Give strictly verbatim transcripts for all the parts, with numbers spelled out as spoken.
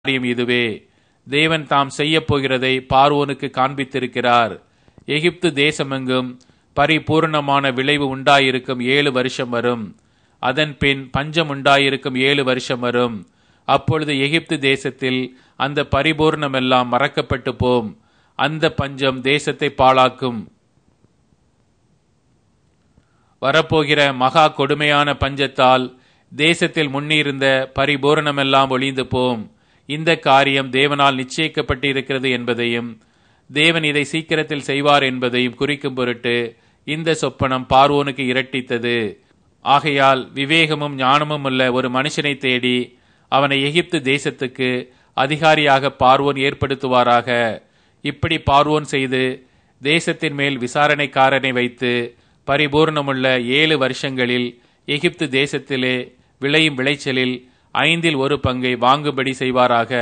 காரியம் இதுவே. தேவன் தாம் செய்ய போகிறதை பார்வோனுக்கு காண்பித்திருக்கிறார். எகிப்து தேசமெங்கும் பரிபூர்ணமான விளைவு உண்டாயிருக்கும் ஏழு வருஷம் வரும். அதன் பின் பஞ்சம் உண்டாயிருக்கும் ஏழு வருஷம் வரும். அப்பொழுது எகிப்து தேசத்தில் அந்த பரிபூர்ணமெல்லாம் மறக்கப்பட்டு போம். அந்த பஞ்சம் தேசத்தை பாழாக்கும். வரப்போகிற மகா கொடுமையான பஞ்சத்தால் தேசத்தில் முன்னிருந்த பரிபூரணமெல்லாம் ஒளிந்து போம். இந்த காரியம் தேவனால் நிச்சயிக்கப்பட்டிருக்கிறது என்பதையும் தேவன் இதை சீக்கிரத்தில் செய்வார் என்பதையும் குறிக்கும் பொருட்டு இந்த சொப்பனம் பார்வோனுக்கு இரட்டித்தது. ஆகையால் விவேகமும் ஞானமும் உள்ள ஒரு மனுஷனை தேடி அவனை எகிப்து தேசத்துக்கு அதிகாரியாக பார்வோன் ஏற்படுத்துவாராக. இப்படி பார்வோன் செய்து தேசத்தின் மேல் விசாரணைக்காரனை வைத்து பரிபூர்ணமுள்ள ஏழு வருஷங்களில் எகிப்து தேசத்திலே விளையும் விளைச்சலில் ஐந்தில் ஒரு பங்கை வாங்கும்படி செய்வாராக.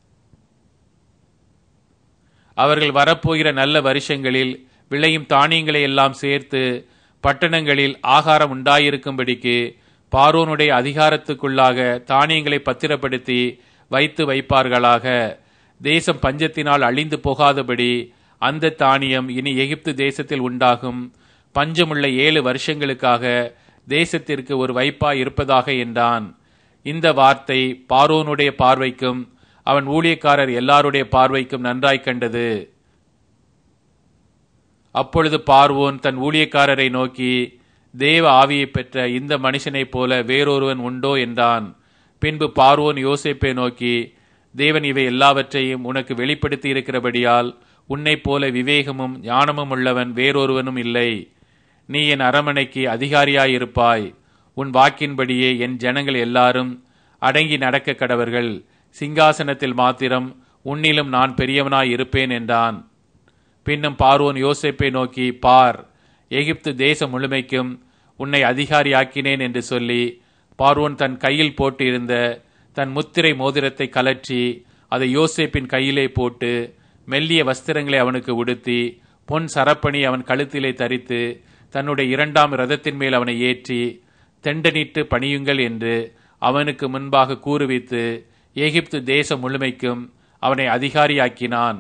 அவர்கள் வரப்போகிற நல்ல வருஷங்களில் விளையும் தானியங்களை எல்லாம் சேர்த்து பட்டணங்களில் ஆகாரம் உண்டாயிருக்கும்படிக்கு பார்வோனுடைய அதிகாரத்துக்குள்ளாக தானியங்களை பத்திரப்படுத்தி வைத்து வைப்பார்களாக. தேசம் பஞ்சத்தினால் அழிந்து போகாதபடி அந்த தானியம் இனி எகிப்து தேசத்தில் உண்டாகும் பஞ்சமுள்ள ஏழு வருஷங்களுக்காக தேசத்திற்கு ஒரு வைப்பாய் இருப்பதாக என்றான். இந்த வார்த்தை பார்வோனுடைய பார்வைக்கும் அவன் ஊழியக்காரர் எல்லாருடைய பார்வைக்கும் நன்றாய் கண்டது. அப்பொழுது பார்வோன் தன் ஊழியக்காரரை நோக்கி, தேவ ஆவியை பெற்ற இந்த மனுஷனைப் போல வேறொருவன் உண்டோ என்றான். பின்பு பார்வோன் யோசேப்பை நோக்கி, தேவன் இவை எல்லாவற்றையும் உனக்கு வெளிப்படுத்தி இருக்கிறபடியால் உன்னைப் போல விவேகமும் ஞானமும் உள்ளவன் வேறொருவனும் இல்லை. நீ என் அரமனைக்கு அதிகாரியாயிருப்பாய். உன் வாக்கின்படியே என் ஜனங்கள் எல்லாரும் அடங்கி நடக்க கடவர்கள். சிங்காசனத்தில் மாத்திரம் உன்னிலும் நான் பெரியவனாய் இருப்பேன் என்றான். பின்னும் பார்வோன் யோசேப்பை நோக்கி, பார், எகிப்து தேசம் முழுமைக்கும் உன்னை அதிகாரியாக்கினேன் என்று சொல்லி பார்வோன் தன் கையில் போட்டு இருந்த தன் முத்திரை மோதிரத்தை கலற்றி அதை யோசேப்பின் கையிலே போட்டு மெல்லிய வஸ்திரங்களை அவனுக்கு உடுத்தி பொன் சரப்பணி அவன் கழுத்திலே தரித்து தன்னுடைய இரண்டாம் இரதத்தின் மேல் அவனை ஏற்றி தெண்டனிட்டு பணியுங்கள் என்று அவனுக்கு முன்பாக கூறுவித்து எகிப்து தேசம் முழுமைக்கும் அவனை அதிகாரியாக்கினான்.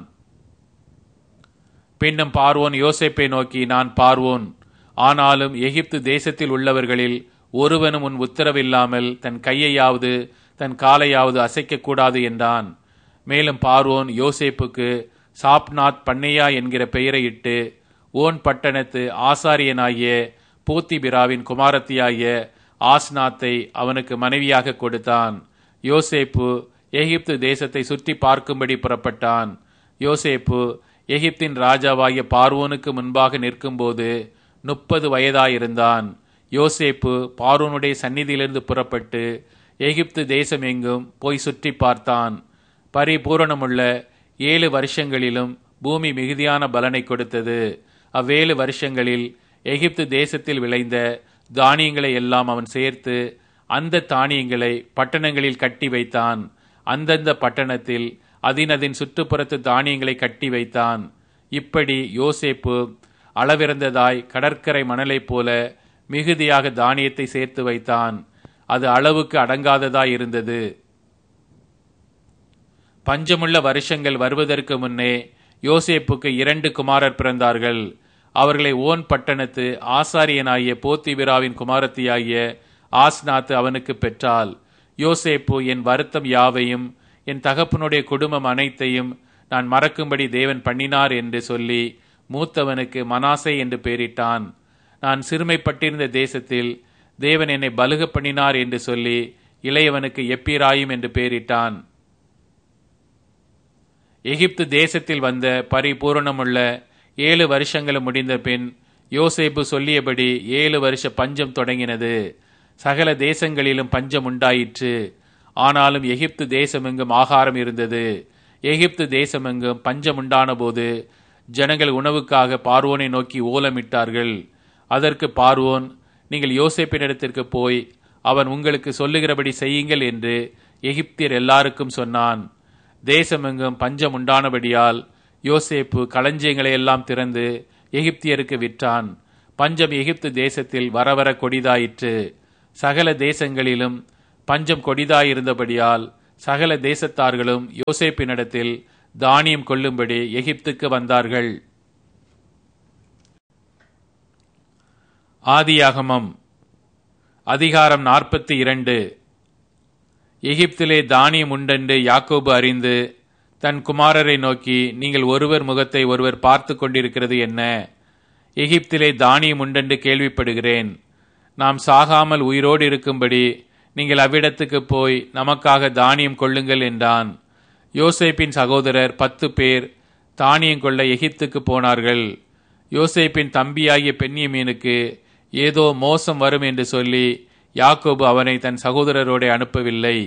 பின்னும் பார்வோன் யோசேப்பை நோக்கி, நான் பார்வோன், ஆனாலும் எகிப்து தேசத்தில் உள்ளவர்களில் ஒருவனும் உன் உத்தரவில்லாமல் தன் கையையாவது தன் காலையாவது அசைக்கக்கூடாது என்றான். மேலும் பார்வோன் யோசேப்புக்கு சாப்நாத் பண்ணையா என்கிற பெயரை இட்டு ஓன் பட்டணத்து ஆசாரியனாகிய போத்திபிராவின் குமாரத்தியாகிய ஆஸ்நாத்தை அவனுக்கு மனைவியாக கொடுத்தான். யோசேப்பு எகிப்து தேசத்தை சுற்றி பார்க்கும்படி புறப்பட்டான். யோசேப்பு எகிப்தின் ராஜாவாகிய பார்வோனுக்கு முன்பாக நிற்கும்போது முப்பது வயதாயிருந்தான். யோசேப்பு பார்வோனுடைய சந்நிதியிலிருந்து புறப்பட்டு எகிப்து தேசம் எங்கும் போய் சுற்றி பார்த்தான். பரிபூரணமுள்ள ஏழு வருஷங்களிலும் பூமி மிகுதியான பலனை கொடுத்தது. அவ்வேழு வருஷங்களில் எகிப்து தேசத்தில் விளைந்த தானியங்களை எல்லாம் அவன் சேர்த்து அந்த தானியங்களை பட்டணங்களில் கட்டி வைத்தான். அந்தந்த பட்டணத்தில் அதினதின் சுற்றுப்புறத்து தானியங்களை கட்டி வைத்தான். இப்படி யோசேப்பு அளவிறந்ததாய் கடற்கரை மணலைப் போல மிகுதியாக தானியத்தை சேர்த்து வைத்தான். அது அளவுக்கு அடங்காததாய் இருந்தது. பஞ்சமுள்ள வருஷங்கள் வருவதற்கு முன்னே யோசேப்புக்கு இரண்டு குமாரர் பிறந்தார்கள். அவர்களை ஓன் பட்டணத்து ஆசாரியனாகிய போத்திபிராவின் குமாரத்தியாகிய ஆஸ்நாத்து அவனுக்கு பெற்றாள். யோசேப்பு என் வருத்தம் யாவையும் என் தகப்பனுடைய குடும்பம் அனைத்தையும் நான் மறக்கும்படி தேவன் பண்ணினார் என்று சொல்லி மூத்தவனுக்கு மனாசே என்று பெயரிட்டான். நான் சிறுமைப்பட்டிருந்த தேசத்தில் தேவன் என்னை பலுக பண்ணினார் என்று சொல்லி இளையவனுக்கு எப்பிராயும் என்று பெயரிட்டான். எகிப்து தேசத்தில் வந்த பரிபூரணமுள்ள ஏழு வருஷங்களும் முடிந்த பின் யோசேப்பு சொல்லியபடி ஏழு வருஷ பஞ்சம் தொடங்கினது. சகல தேசங்களிலும் பஞ்சம் உண்டாயிற்று. ஆனாலும் எகிப்து தேசமெங்கும் ஆகாரம் இருந்தது. எகிப்து தேசமெங்கும் பஞ்சம் உண்டான போது ஜனங்கள் உணவுக்காக பார்வோனை நோக்கி ஓலமிட்டார்கள். அதற்கு பார்வோன், நீங்கள் யோசேப்பினிடத்திற்கு போய் அவன் உங்களுக்கு சொல்லுகிறபடி செய்யுங்கள் என்று எகிப்தியர் எல்லாருக்கும் சொன்னான். தேசமெங்கும் பஞ்சம் உண்டானபடியால் யோசேப்பு களஞ்சியங்களை எல்லாம் திறந்து எகிப்தியருக்கு விற்றான். பஞ்சம் எகிப்து தேசத்தில் வரவர கொடிதாயிற்று. சகல தேசங்களிலும் பஞ்சம் கொடிதாயிருந்தபடியால் சகல தேசத்தார்களும் யோசேப்பினிடத்தில் தானியம் கொள்ளும்படி எகிப்துக்கு வந்தார்கள். ஆதியாகமம் அதிகாரம் நாற்பத்தி இரண்டு. எகிப்திலே தானியம் உண்டென்று யாக்கோபு அறிந்து தன் குமாரரை நோக்கி, நீங்கள் ஒருவர் முகத்தை ஒருவர் பார்த்து கொண்டிருக்கிறது என்ன? எகிப்திலே தானியம் உண்டென்று கேள்விப்படுகிறேன். நாம் சாகாமல் உயிரோடு இருக்கும்படி நீங்கள் அவ்விடத்துக்கு போய் நமக்காக தானியம் கொள்ளுங்கள் என்றான். யோசேப்பின் சகோதரர் பத்து பேர் தானியம் கொள்ள எகிப்துக்கு போனார்கள். யோசேப்பின் தம்பியாகிய பென்யமீனுக்கு ஏதோ மோசம் வரும் என்று சொல்லி யாக்கோபு அவனை தன் சகோதரரோடு அனுப்பவில்லை.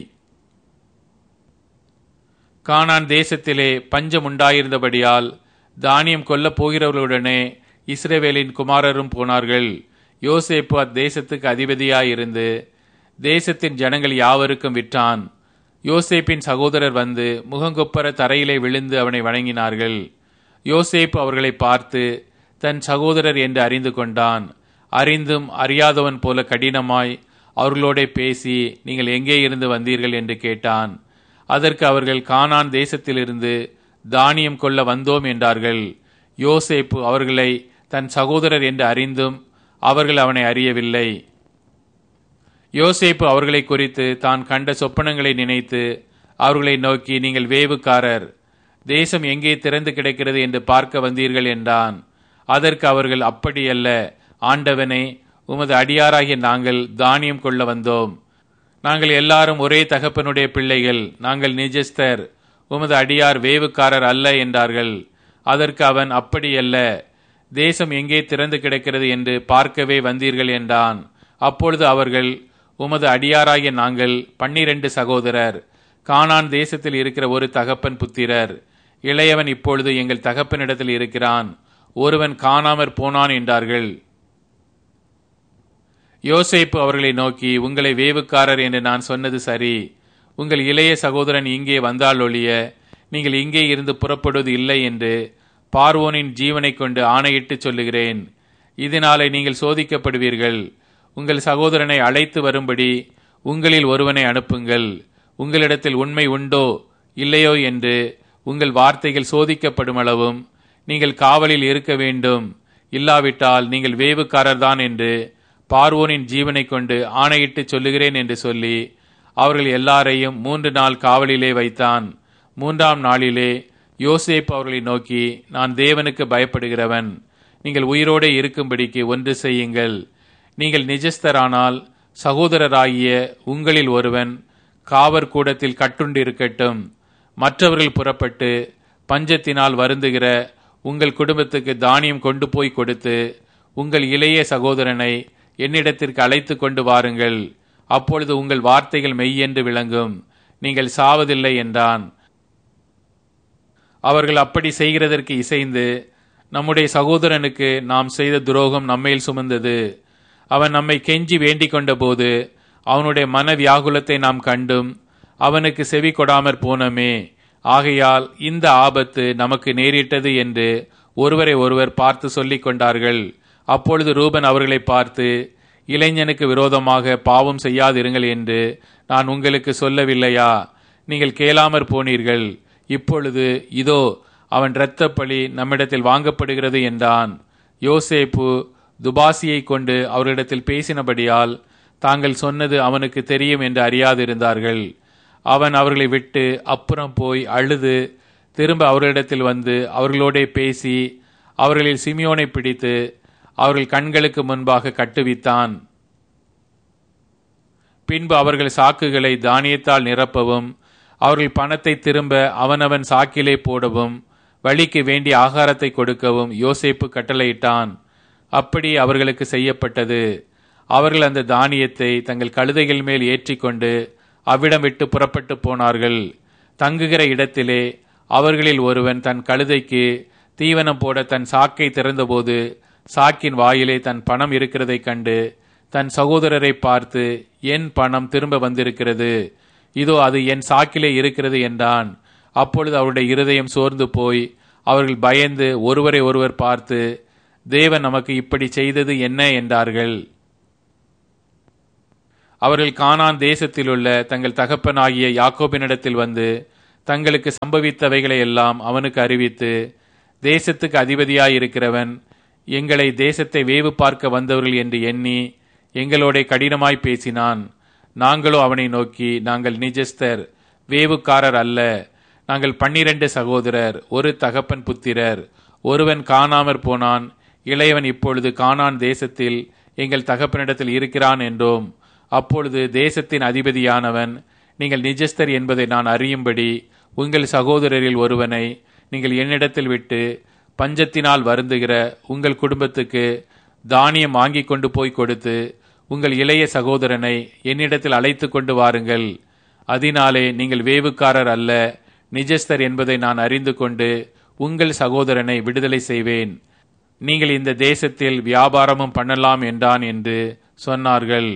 கானான் தேசத்திலே பஞ்சம் உண்டாயிருந்தபடியால் தானியம் கொல்லப் போகிறவர்களுடனே இஸ்ரவேலின் குமாரரும் போனார்கள். யோசேப்பு அத்தேசத்துக்கு அதிபதியாயிருந்து தேசத்தின் ஜனங்கள் யாவருக்கும் விற்றான். யோசேப்பின் சகோதரர் வந்து முகங்கொப்பர தரையிலே விழுந்து அவனை வணங்கினார்கள். யோசேப்பு அவர்களை பார்த்து தன் சகோதரர் என்று அறிந்து கொண்டான். அறிந்தும் அறியாதவன் போல கடினமாய் அவர்களோட பேசி, நீங்கள் எங்கே இருந்து வந்தீர்கள் என்று கேட்டான். அதற்கு அவர்கள், கானான் தேசத்திலிருந்து தானியம் கொள்ள வந்தோம் என்றார்கள். யோசேப்பு அவர்களை தன் சகோதரர் என்று அறிந்தும் அவர்கள் அவனை அறியவில்லை. யோசேப்பு அவர்களை குறித்து தான் கண்ட சொப்பனங்களை நினைத்து அவர்களை நோக்கி, நீங்கள் வேவுக்காரர், தேசம் எங்கே திறந்து கிடக்கிறது என்று பார்க்க வந்தீர்கள் என்றான். அதற்கு அவர்கள், அப்படியல்ல ஆண்டவனே, உமது அடியாராகிய நாங்கள் தானியம் கொள்ள வந்தோம். நாங்கள் எல்லாரும் ஒரே தகப்பனுடைய பிள்ளைகள், நாங்கள் நிஜஸ்தர், உமது அடியார் வேவுக்காரர் அல்ல என்றார்கள். அதற்கு அவன், அப்படியல்ல, தேசம் எங்கே திறந்து கிடக்கிறது என்று பார்க்கவே வந்தீர்கள் என்றான். அப்பொழுது அவர்கள், உமது அடியாராகிய நாங்கள் பன்னிரண்டு சகோதரர், கானான் தேசத்தில் இருக்கிற ஒரு தகப்பன் புத்திரர். இளையவன் இப்பொழுது எங்கள் தகப்பனிடத்தில் இருக்கிறான், ஒருவன் காணாமற் போனான் என்றார்கள். யோசேப்பு அவர்களை நோக்கி, உங்களை வேவுக்காரர் என்று நான் சொன்னது சரி. உங்கள் இளைய சகோதரன் இங்கே வந்தால் ஒழிய நீங்கள் இங்கே இருந்து புறப்படுவது இல்லை என்று பார்வோனின் ஜீவனை கொண்டு ஆணையிட்டு சொல்லுகிறேன். இதனாலே நீங்கள் சோதிக்கப்படுவீர்கள். உங்கள் சகோதரனை அழைத்து வரும்படி உங்களில் ஒருவனை அனுப்புங்கள். உங்களிடத்தில் உண்மை உண்டோ இல்லையோ என்று உங்கள் வார்த்தைகள் சோதிக்கப்படும் அளவும் நீங்கள் காவலில் இருக்க வேண்டும். இல்லாவிட்டால் நீங்கள் வேவுக்காரர்தான் என்று பார்வோனின் ஜீவனை கொண்டு ஆணையிட்டு சொல்லுகிறேன் என்று சொல்லி அவர்கள் எல்லாரையும் மூன்று நாள் காவலிலே வைத்தான். மூன்றாம் நாளிலே யோசேப்பு அவர்களை நோக்கி, நான் தேவனுக்கு பயப்படுகிறவன். நீங்கள் உயிரோடு இருக்கும்படிக்கு ஒன்று செய்யுங்கள். நீங்கள் நிஜஸ்தரானால் சகோதரராகிய உங்களில் ஒருவன் காவற் கூடத்தில் கட்டுண்டிருக்கட்டும். மற்றவர்கள் புறப்பட்டு பஞ்சத்தினால் வருந்துகிற உங்கள் குடும்பத்துக்கு தானியம் கொண்டு போய் கொடுத்து உங்கள் இளைய சகோதரனை என்னிடத்திற்கு அழைத்து கொண்டு வாருங்கள். அப்பொழுது உங்கள் வார்த்தைகள் மெய்யென்று விளங்கும், நீங்கள் சாவதில்லை என்றான். அவர்கள் அப்படி செய்கிறதற்கு இசைந்து, நம்முடைய சகோதரனுக்கு நாம் செய்த துரோகம் நம்மேல் சுமந்தது. அவன் நம்மை கெஞ்சி வேண்டிக் கொண்ட போது அவனுடைய மன வியாகுலத்தை நாம் கண்டும் அவனுக்கு செவி கொடாமற் போனோமே. ஆகையால் இந்த ஆபத்து நமக்கு நேரிட்டது என்று ஒருவரை ஒருவர் பார்த்து சொல்லிக் கொண்டார்கள். அப்பொழுது ரூபன் அவர்களை பார்த்து, இளைஞனுக்கு விரோதமாக பாவம் செய்யாதிருங்கள் என்று நான் உங்களுக்கு சொல்லவில்லையா? நீங்கள் கேளாமற் போனீர்கள். இப்பொழுது இதோ அவன் இரத்தப்பழி நம்மிடத்தில் வாங்கப்படுகிறது என்றான். யோசேப்பு துபாசியை கொண்டு அவர்களிடத்தில் பேசினபடியால் தாங்கள் சொன்னது அவனுக்கு தெரியும் என்று அறியாதிருந்தார்கள். அவன் அவர்களை விட்டு அப்புறம் போய் அழுது திரும்ப அவர்களிடத்தில் வந்து அவர்களோடே பேசி அவர்களில் சிமியோனை பிடித்து அவர்கள் கண்களுக்கு முன்பாக கட்டுவித்தான். பின்பு அவர்கள் சாக்குகளை தானியத்தால் நிரப்பவும் அவர்கள் பணத்தை திரும்ப அவனவன் சாக்கிலே போடவும் வழிக்கு வேண்டிய ஆகாரத்தை கொடுக்கவும் யோசேப்பு கட்டளையிட்டான். அப்படி அவர்களுக்கு செய்யப்பட்டது. அவர்கள் அந்த தானியத்தை தங்கள் கழுதைகள் மேல் ஏற்றிக்கொண்டு அவ்விடம் விட்டு புறப்பட்டு போனார்கள். தங்குகிற இடத்திலே அவர்களில் ஒருவன் தன் கழுதைக்கு தீவனம் போட தன் சாக்கை திறந்தபோது சாக்கின் வாயிலே தன் பணம் இருக்கிறதை கண்டு தன் சகோதரரை பார்த்து, என் பணம் திரும்ப வந்திருக்கிறது, இதோ அது என் சாக்கிலே இருக்கிறது என்றான். அப்பொழுது அவருடைய இருதயம் சோர்ந்து போய் அவர்கள் பயந்து ஒருவரை ஒருவர் பார்த்து, தேவன் நமக்கு இப்படி செய்தது என்ன என்றார்கள். அவர்கள் கானான் தேசத்திலுள்ள தங்கள் தகப்பனாகிய யாக்கோபினிடத்தில் வந்து தங்களுக்கு சம்பவித்தவைகளை எல்லாம் அவனுக்கு அறிவித்து, தேசத்துக்கு அதிபதியாயிருக்கிறவன் எங்களை தேசத்தை வேவு பார்க்க வந்தவர்கள் என்று எண்ணி எங்களோட கடினமாய் பேசினான். நாங்களோ அவனை நோக்கி, நாங்கள் நிஜஸ்தர், வேவுக்காரர் அல்ல. நாங்கள் பன்னிரண்டு சகோதரர், ஒரு தகப்பன் புத்திரர். ஒருவன் காணாமற் போனான், இளையவன் இப்பொழுது கானான் தேசத்தில் எங்கள் தகப்பனிடத்தில் இருக்கிறான் என்றோம். அப்பொழுது தேசத்தின் அதிபதியானவன், நீங்கள் நிஜஸ்தர் என்பதை நான் அறியும்படி உங்கள் சகோதரரில் ஒருவனை நீங்கள் என்னிடத்தில் விட்டு பஞ்சத்தினால் வருந்துகிற உங்கள் குடும்பத்துக்கு தானியம் வாங்கி கொண்டு போய் கொடுத்து உங்கள் இளைய சகோதரனை என்னிடத்தில் அழைத்து கொண்டு வாருங்கள். அதனாலே நீங்கள் வேவுக்காரர் அல்ல, நிஜஸ்தர் என்பதை நான் அறிந்து கொண்டு உங்கள் சகோதரனை விடுதலை செய்வேன். நீங்கள் இந்த தேசத்தில் வியாபாரமும் பண்ணலாம் என்றான் என்று சொன்னார்கள்.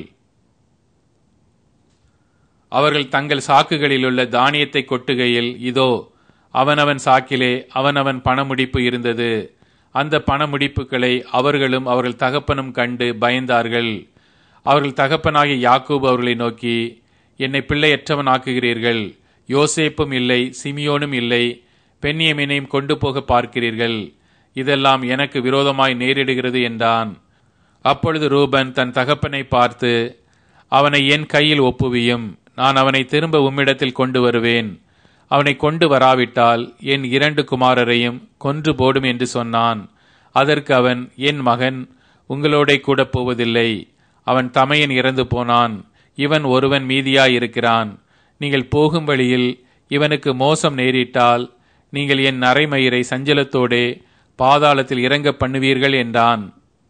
அவர்கள் தங்கள் சாக்குகளிலுள்ள தானியத்தை கொட்டுகையில், இதோ அவனவன் சாக்கிலே அவனவன் பணமுடிப்பு இருந்தது. அந்த பணமுடிப்புகளை அவர்களும் அவர்கள் தகப்பனும் கண்டு பயந்தார்கள். அவர்கள் தகப்பனாகிய யாக்கோபு அவர்களை நோக்கி, என்னை பிள்ளையற்றவன் ஆக்குகிறீர்கள். யோசேப்பும் இல்லை, சிமியோனும் இல்லை, பென்யமீனையும் கொண்டு போக பார்க்கிறீர்கள். இதெல்லாம் எனக்கு விரோதமாய் நேரிடுகிறது என்றான். அப்பொழுது ரூபன் தன் தகப்பனை பார்த்து, அவனை என் கையில் ஒப்புவியும், நான் அவனை திரும்ப உம்மிடத்தில் கொண்டு வருவேன். அவனை கொண்டு வராவிட்டால் என் இரண்டு குமாரரையும் கொன்று போடும் என்று சொன்னான். அதற்கு அவன், என் மகன் உங்களோட கூட போவதில்லை. அவன் தமையன் இறந்து போனான், இவன் ஒருவன் மீதியாயிருக்கிறான். நீங்கள் போகும் வழியில் இவனுக்கு மோசம் நேரிட்டால் நீங்கள் என் நரைமயிரை சஞ்சலத்தோடே பாதாளத்தில் இறங்க பண்ணுவீர்கள் என்றான்.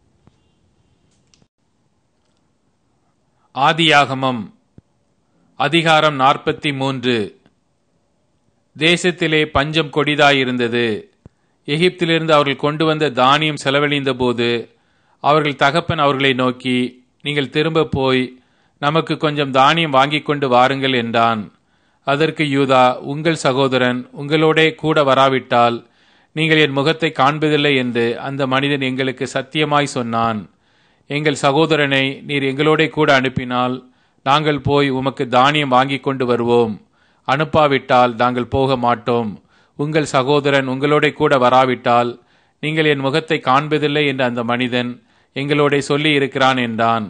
ஆதியாகமம் அதிகாரம் நாற்பத்தி மூன்று. தேசத்திலே பஞ்சம் கொடிதாயிருந்தது. எகிப்திலிருந்து அவர்கள் கொண்டு வந்த தானியம் செலவழிந்த போது அவர்கள் தகப்பன் அவர்களை நோக்கி, நீங்கள் திரும்ப போய் நமக்கு கொஞ்சம் தானியம் வாங்கி கொண்டு வாருங்கள் என்றான். அதற்கு யூதா, உங்கள் சகோதரன் உங்களோடே கூட வராவிட்டால் நீங்கள் என் முகத்தை காண்பதில்லை என்று அந்த மனிதன் எங்களுக்கு சத்தியமாய் சொன்னான். எங்கள் சகோதரனை நீர் எங்களோட கூட அனுப்பினால் நாங்கள் போய் உமக்கு தானியம் வாங்கி கொண்டு வருவோம். அனுப்பாவிட்டால் நாங்கள் போக மாட்டோம். உங்கள் சகோதரன் உங்களோட கூட வராவிட்டால் நீங்கள் என் முகத்தை காண்பதில்லை என்று அந்த மனிதன் எங்களோட சொல்லி இருக்கிறான் என்றான்.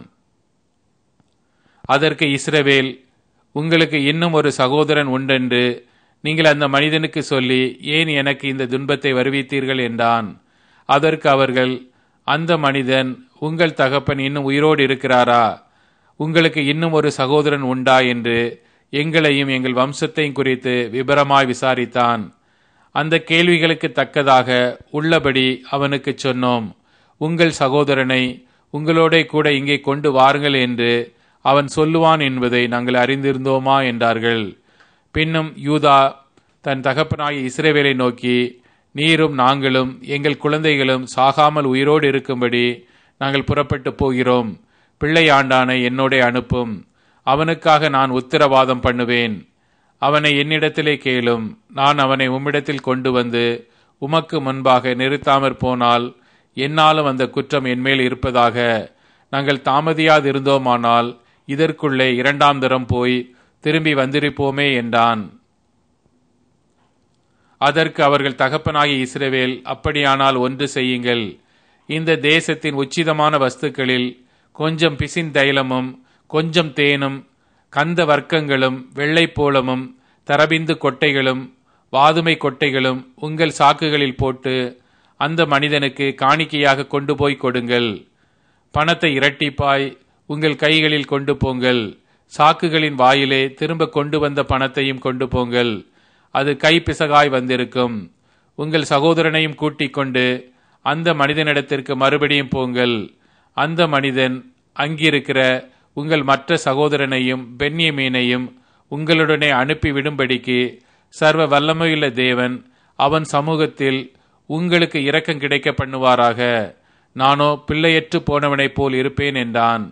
அதற்கு இஸ்ரவேல், உங்களுக்கு இன்னும் ஒரு சகோதரன் உண்டென்று நீங்கள் அந்த மனிதனுக்கு சொல்லி ஏன் எனக்கு இந்த துன்பத்தை வருவித்தீர்கள் என்றான். அதற்கு அவர்கள், அந்த மனிதன் உங்கள் தகப்பன் இன்னும் உயிரோடு இருக்கிறாரா? உங்களுக்கு இன்னும் ஒரு சகோதரன் உண்டா என்று எங்களையும் எங்கள் வம்சத்தையும் குறித்து விபரமாய் விசாரித்தான். அந்த கேள்விகளுக்கு தக்கதாக உள்ளபடி அவனுக்கு சொன்னோம். உங்கள் சகோதரனை உங்களோட கூட இங்கே கொண்டு வாருங்கள் என்று அவன் சொல்லுவான் என்பதை நாங்கள் அறிந்திருந்தோமா என்றார்கள். பின்னும் யூதா தன் தகப்பனாகிய இஸ்ரவேலை நோக்கி, நீரும் நாங்களும் எங்கள் குழந்தைகளும் சாகாமல் உயிரோடு இருக்கும்படி நாங்கள் புறப்பட்டு போகிறோம். பிள்ளை ஆண்டானை என்னோட அனுப்பும். அவனுக்காக நான் உத்தரவாதம் பண்ணுவேன். அவனை என்னிடத்திலே கேளும். நான் அவனை உம்மிடத்தில் கொண்டு வந்து உமக்கு முன்பாக நிறுத்தாமற் போனால் என்னாலும் அந்த குற்றம் என்மேல் இருப்பதாக. நாங்கள் தாமதியாதிருந்தோமானால் இதற்குள்ளே இரண்டாம் தரம் போய் திரும்பி வந்திருப்போமே என்றான். அதற்கு அவர்கள் தகப்பனாகிய இஸ்ரவேல், அப்படியானால் ஒன்று செய்யுங்கள். இந்த தேசத்தின் உச்சிதமான வஸ்துக்களில் கொஞ்சம் பிசின் தைலமும் கொஞ்சம் தேனும் கந்த வர்க்கங்களும் வெள்ளைப்போளமும் தரபிந்து கொட்டைகளும் வாதுமை கொட்டைகளும் உங்கள் சாக்குகளில் போட்டு அந்த மனிதனுக்கு காணிக்கையாக கொண்டு போய் கொடுங்கள். பணத்தை இரட்டிப்பாய் உங்கள் கைகளில் கொண்டு போங்கள். சாக்குகளின் வாயிலே திரும்ப கொண்டு வந்த பணத்தையும் கொண்டு போங்கள். அது கைப்பிசகாய் வந்திருக்கும். உங்கள் சகோதரனையும் கூட்டிக் கொண்டு அந்த மனிதனிடத்திற்கு மறுபடியும் போங்கள். அந்த மனிதன் அங்கிருக்கிற உங்கள் மற்ற சகோதரனையும் பென்யமீனையும் உங்களுடனே அனுப்பிவிடும்படிக்கு சர்வ வல்லமையுள்ள தேவன் அவன் சமூகத்தில் உங்களுக்கு இரக்கம் கிடைக்க பண்ணுவாராக. நானோ பிள்ளையற்று போனவனைப் போல் இருப்பேன் என்றான்.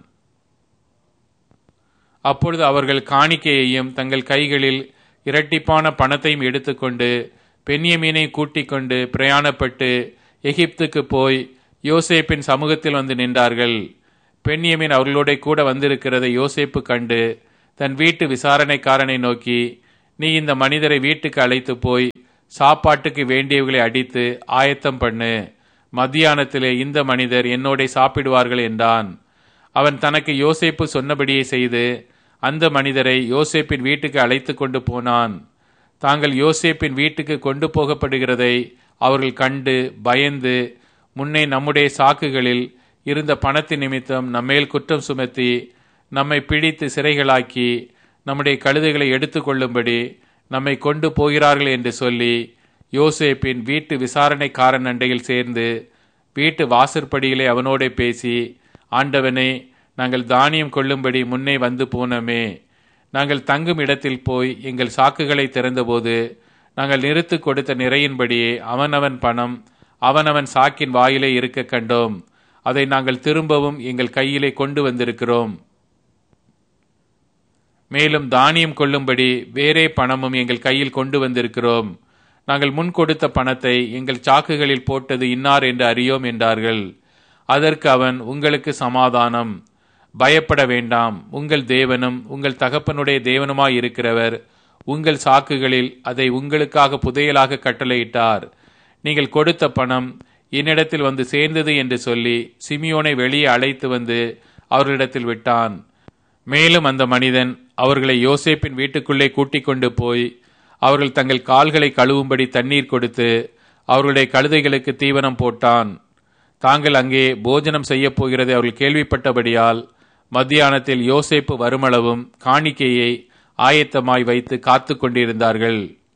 அப்பொழுது அவர்கள் காணிக்கையையும் தங்கள் கைகளில் இரட்டிப்பான பணத்தையும் எடுத்துக்கொண்டு பென்யமீனை கூட்டிக் கொண்டு பிரயாணப்பட்டு எகிப்துக்கு போய் யோசேப்பின் சமூகத்தில் வந்து நின்றார்கள். பென்யமீன் அவர்களோட கூட வந்திருக்கிறதை யோசேப்பு கண்டு தன் வீட்டு விசாரணைக்காரனை நோக்கி, நீ இந்த மனிதரை வீட்டுக்கு அழைத்து போய் சாப்பாட்டுக்கு வேண்டியவர்களை அடித்து ஆயத்தம் பண்ணு, மத்தியானத்திலே இந்த மனிதர் என்னோட சாப்பிடுவார்கள் என்றான். அவன் தனக்கு யோசேப்பு சொன்னபடியே செய்து அந்த மனிதரை யோசேப்பின் வீட்டுக்கு அழைத்து கொண்டு போனான். தாங்கள் யோசேப்பின் வீட்டுக்கு கொண்டு போகப்படுகிறதை அவர்கள் கண்டு பயந்து, முன்னே நம்முடைய சாக்குகளில் இருந்த பணத்தின் நிமித்தம் நம்மேல் குற்றம் சுமத்தி நம்மை பிடித்து சிறைகளாக்கி நம்முடைய கழுதைகளை எடுத்து கொள்ளும்படி நம்மை கொண்டு போகிறார்கள் என்று சொல்லி யோசேப்பின் வீட்டு விசாரணைக்காரன் அண்டையில் சேர்ந்து வீட்டு வாசற்படியிலே அவனோட பேசி, ஆண்டவனே, நாங்கள் தானியம் கொள்ளும்படி முன்னே வந்து போனோமே, நாங்கள் தங்கும் இடத்தில் போய் எங்கள் சாக்குகளை திறந்தபோது நாங்கள் நிறுத்து கொடுத்த நிறையின்படியே அவனவன் பணம் அவனவன் சாக்கின் வாயிலே இருக்க கண்டோம். அதை நாங்கள் திரும்பவும் எங்கள் கையிலே கொண்டு வந்திருக்கிறோம். மேலும் தானியம் கொள்ளும்படி வேறே பணமும் எங்கள் கையில் கொண்டு வந்திருக்கிறோம். நாங்கள் முன் கொடுத்த பணத்தை எங்கள் சாக்குகளில் போட்டது இன்னார் என்று அறியோம் என்றார்கள். அதற்கு அவன், உங்களுக்கு சமாதானம், பயப்பட வேண்டாம். உங்கள் தேவனும் உங்கள் தகப்பனுடைய தேவனுமாய் இருக்கிறவர் உங்கள் சாக்குகளில் அதை உங்களுக்காக புதையலாக கட்டளையிட்டார். நீங்கள் கொடுத்த பணம் என்னிடத்தில் வந்து சேர்ந்தது என்று சொல்லி சிமியோனை வெளியே அழைத்து வந்து அவர்களிடத்தில் விட்டான். மேலும் அந்த மனிதன் அவர்களை யோசேப்பின் வீட்டுக்குள்ளே கூட்டிக் கொண்டு போய் அவர்கள் தங்கள் கால்களை கழுவும்படி தண்ணீர் கொடுத்து அவர்களுடைய கழுதைகளுக்கு தீவனம் போட்டான். தாங்கள் அங்கே போஜனம் செய்ய போகிறதை அவர்கள் கேள்விப்பட்டபடியால் மத்தியானத்தில் யோசேப்பு வருமளவும் காணிக்கையை ஆயத்தமாய் வைத்து காத்து கொண்டிருந்தார்கள்.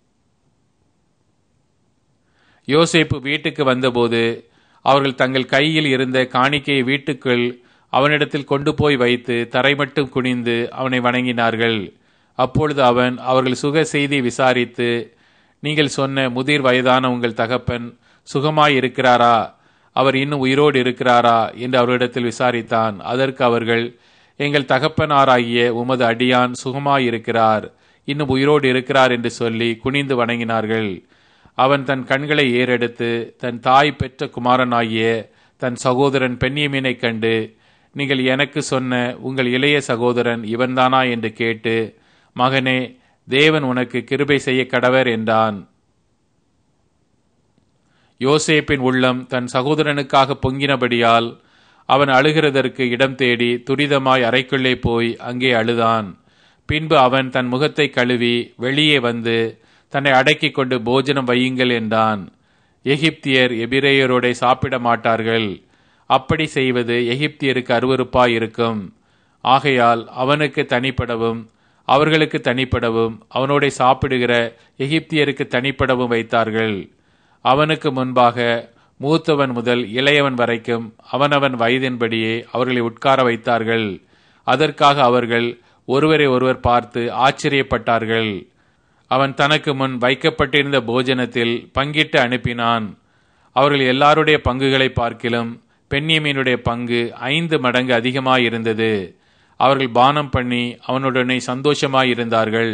யோசேப்பு வீட்டுக்கு வந்தபோது அவர்கள் தங்கள் கையில் இருந்த காணிக்கையை வீட்டுக்குள் அவனிடத்தில் கொண்டு போய் வைத்து தரை மட்டும் குனிந்து அவனை வணங்கினார்கள். அப்பொழுது அவன் அவர்கள் சுக செய்தி விசாரித்து, நீங்கள் சொன்ன முதிர் வயதான உங்கள் தகப்பன் சுகமாய் இருக்கிறாரா, அவர் இன்னும் உயிரோடு இருக்கிறாரா என்று அவரிடத்தில் விசாரித்தான். அதற்கு அவர்கள், எங்கள் தகப்பனாராகிய உமது அடியான் சுகமாயிருக்கிறார், இன்னும் உயிரோடு இருக்கிறார் என்று சொல்லி குனிந்து வணங்கினார்கள். அவன் தன் கண்களை ஏறெடுத்து தன் தாய் பெற்ற குமாரனாகிய தன் சகோதரன் பென்யமீனை கண்டு, நீங்கள் எனக்கு சொன்ன உங்கள் இளைய சகோதரன் இவன்தானா என்று கேட்டு, மகனே, தேவன் உனக்கு கிருபை செய்ய கடவர் என்றான். யோசேப்பின் உள்ளம் தன் சகோதரனுக்காக பொங்கினபடியால் அவன் அழுகிறதற்கு இடம் தேடி துரிதமாய் அறைக்குள்ளே போய் அங்கே அழுதான். பின்பு அவன் தன் முகத்தை கழுவி வெளியே வந்து தன்னை அடக்கி கொண்டு போஜனம் வையுங்கள் என்றான். எகிப்தியர் எபிரேயரோட சாப்பிட மாட்டார்கள், அப்படி செய்வது எகிப்தியருக்கு அருவருப்பாய் இருக்கும். ஆகையால் அவனுக்கு தனிப்படவும் அவர்களுக்கு தனிப்படவும் அவனோட சாப்பிடுகிற எகிப்தியருக்கு தனிப்படவும் வைத்தார்கள். அவனுக்கு முன்பாக மூத்தவன் முதல் இளையவன் வரைக்கும் அவனவன் வயதின்படியே அவர்களை உட்கார வைத்தார்கள். அதற்காக அவர்கள் ஒருவரை ஒருவர் பார்த்து ஆச்சரியப்பட்டார்கள். அவன் தனக்கு முன் வைக்கப்பட்டிருந்த போஜனத்தில் பங்கிட்டு அனுப்பினான். அவர்கள் எல்லாருடைய பங்குகளை பார்க்கிலும் பென்யமீனுடைய பங்கு ஐந்து மடங்கு அதிகமாயிருந்தது. அவர்கள் பானம் பண்ணி அவனுடனே சந்தோஷமாயிருந்தார்கள்.